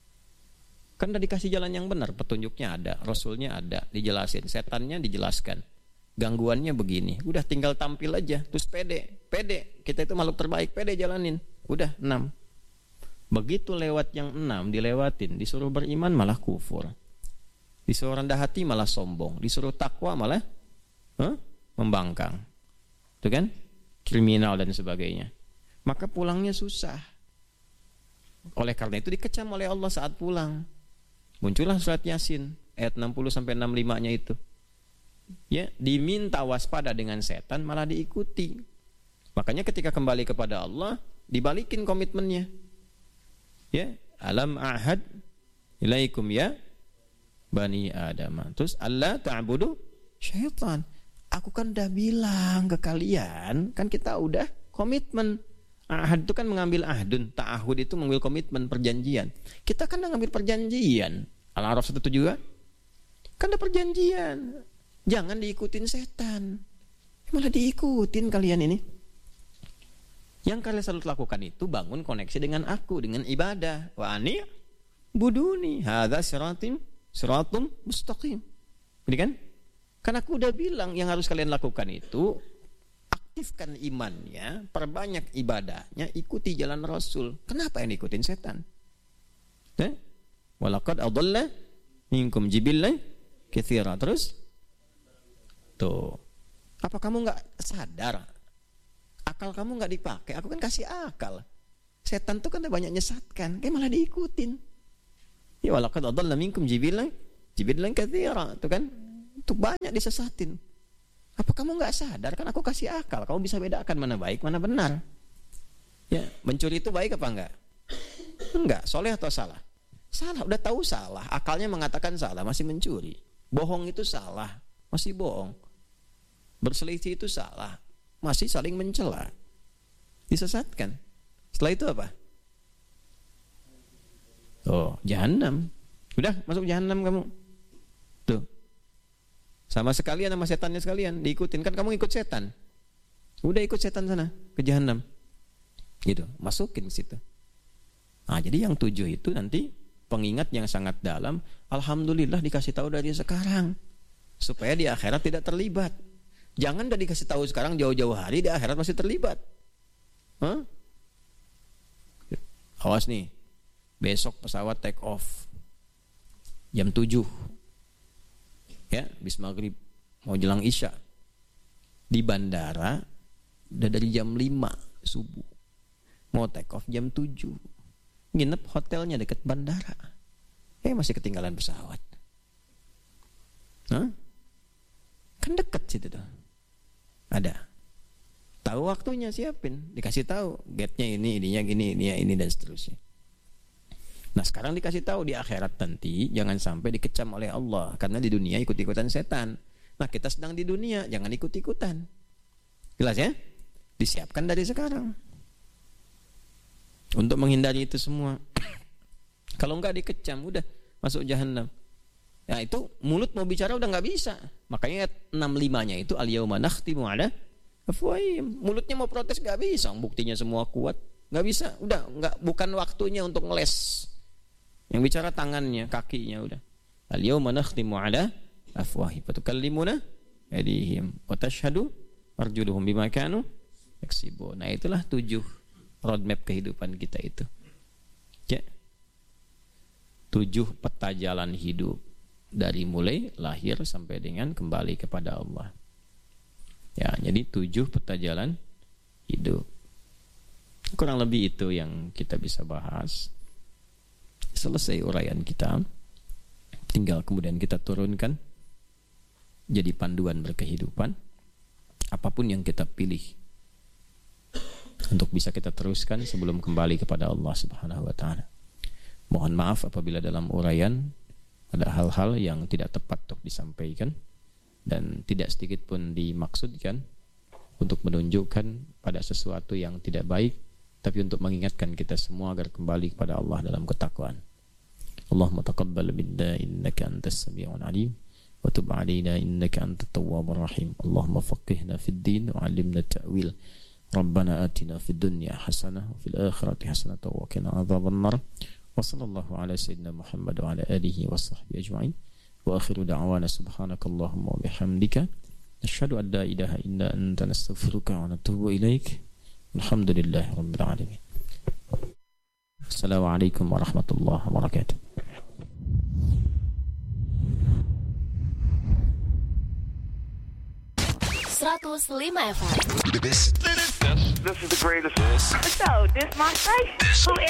Kan udah dikasih jalan yang benar, petunjuknya ada, rasulnya ada, dijelasin, setannya dijelaskan. Gangguannya begini, udah tinggal tampil aja, terus pede, kita itu makhluk terbaik, pede jalanin, udah 6. Begitu lewat yang 6 dilewatin, disuruh beriman malah kufur, disuruh rendah hati malah sombong, disuruh takwa malah membangkang, itu kan, kriminal dan sebagainya. Maka pulangnya susah. Oleh karena itu dikecam oleh Allah saat pulang. Muncullah surat Yasin ayat 60-65-nya itu. Ya, diminta waspada dengan setan malah diikuti. Makanya ketika kembali kepada Allah dibalikin komitmennya. Ya, alam ahad ilaikum ya bani Adam. Terus Allah ta'budu syaitan. Aku kan udah bilang ke kalian, kan kita udah komitmen. Ahad itu kan mengambil ahdun, ta'ahud itu mengambil komitmen, perjanjian. Kita kan udah ngambil perjanjian. Al-A'raf 1 juga kan ada perjanjian. Jangan diikutin setan. Malah diikutin kalian ini. Yang kalian selalu lakukan itu bangun koneksi dengan aku, dengan ibadah. Wa ani buduni hadza siratum mustaqim. Jadi kan? Karena aku udah bilang yang harus kalian lakukan itu aktifkan imannya, perbanyak ibadahnya, ikuti jalan Rasul. Kenapa yang diikutin setan? Walaqad adalla minkum jibillan katsira. Terus tuh, apa kamu nggak sadar? Akal kamu nggak dipakai. Aku kan kasih akal. Setan tuh kan banyak nyesatkan, kayak malah diikutin. Ya walaqad adalla minkum jibilan katsira, tuh kan. Tuh banyak disesatin. Apa kamu enggak sadar kan aku kasih akal, kamu bisa bedakan mana baik, mana benar. Ya, mencuri itu baik apa enggak? Enggak, soleh atau salah? Salah, udah tahu salah, akalnya mengatakan salah, masih mencuri. Bohong itu salah, masih bohong. Berselisih itu salah, masih saling mencela. Disesatkan. Setelah itu apa? Oh, jahanam. Udah masuk jahanam kamu. Tuh. Sama sekalian sama setannya sekalian, diikutin. Kan kamu ikut setan. Udah ikut setan sana, ke jahanam. Gitu, masukin ke situ. Nah, jadi yang 7 itu nanti pengingat yang sangat dalam. Alhamdulillah dikasih tahu dari sekarang, supaya di akhirat tidak terlibat. Jangan udah dikasih tahu sekarang, jauh-jauh hari di akhirat masih terlibat. Hah? Awas nih, besok pesawat take off jam 7 ya, bis maghrib mau jelang isya. Di bandara udah dari jam 5 subuh, mau take off jam 7, nginep hotelnya dekat bandara, masih ketinggalan pesawat. Hah? Kan deket situ tuh, ada tahu waktunya, siapin, dikasih tahu gate-nya ini, ininya gini, ini dan seterusnya. Nah, sekarang dikasih tahu di akhirat nanti jangan sampai dikecam oleh Allah karena di dunia ikut-ikutan setan. Nah, kita sedang di dunia, jangan ikut-ikutan. Jelas ya? Disiapkan dari sekarang untuk menghindari itu semua. Kalau enggak dikecam, udah masuk jahanam. Ya, itu mulut mau bicara udah enggak bisa. Makanya 65-nya itu al-yauma nakhtimu ala afwahihim. Mulutnya mau protes gak bisa, buktinya semua kuat, gak bisa. Udah nggak, bukan waktunya untuk ngeles. Yang bicara tangannya, kakinya, udah. Al-yawma nakhtimu ala afwahihim wa tukallimuna aydihim wa tashhadu arjuluhum bima kanu yaksibun. Nah, itulah 7 roadmap kehidupan kita itu. Ya. 7 peta jalan hidup dari mulai lahir sampai dengan kembali kepada Allah. Ya, jadi 7 peta jalan hidup. Kurang lebih itu yang kita bisa bahas. Selesai uraian kita. Tinggal kemudian kita turunkan jadi panduan berkehidupan. Apapun yang kita pilih untuk bisa kita teruskan sebelum kembali kepada Allah Subhanahu wa taala. Mohon maaf apabila dalam uraian ada hal-hal yang tidak tepat untuk disampaikan, dan tidak sedikit pun dimaksudkan untuk menunjukkan pada sesuatu yang tidak baik, tapi untuk mengingatkan kita semua agar kembali kepada Allah dalam ketakwaan. Allahumma taqabbal minna innaka antas sami'ul alim wa tub 'alaina innaka antat tawwabur rahim. Allahumma faqihna fid din wa 'allimna ta'wil. Rabbana atina fid dunya hasanah wa fil akhirati hasanah wa qina adzaban nar. Wa sallallahu ala sayyidina Muhammad wa ala alihi wa sahbihi ajma'in. Wa akhiru da'wana subhanakallahumma wa bihamdika nashhadu an la ilaha illa anta nastaghfiruka wa natubu ilaik. Alhamdulillahi rabbil alamin. Assalamualaikum warahmatullahi wabarakatuh. 105 FM. This is the greatest. So, this my station.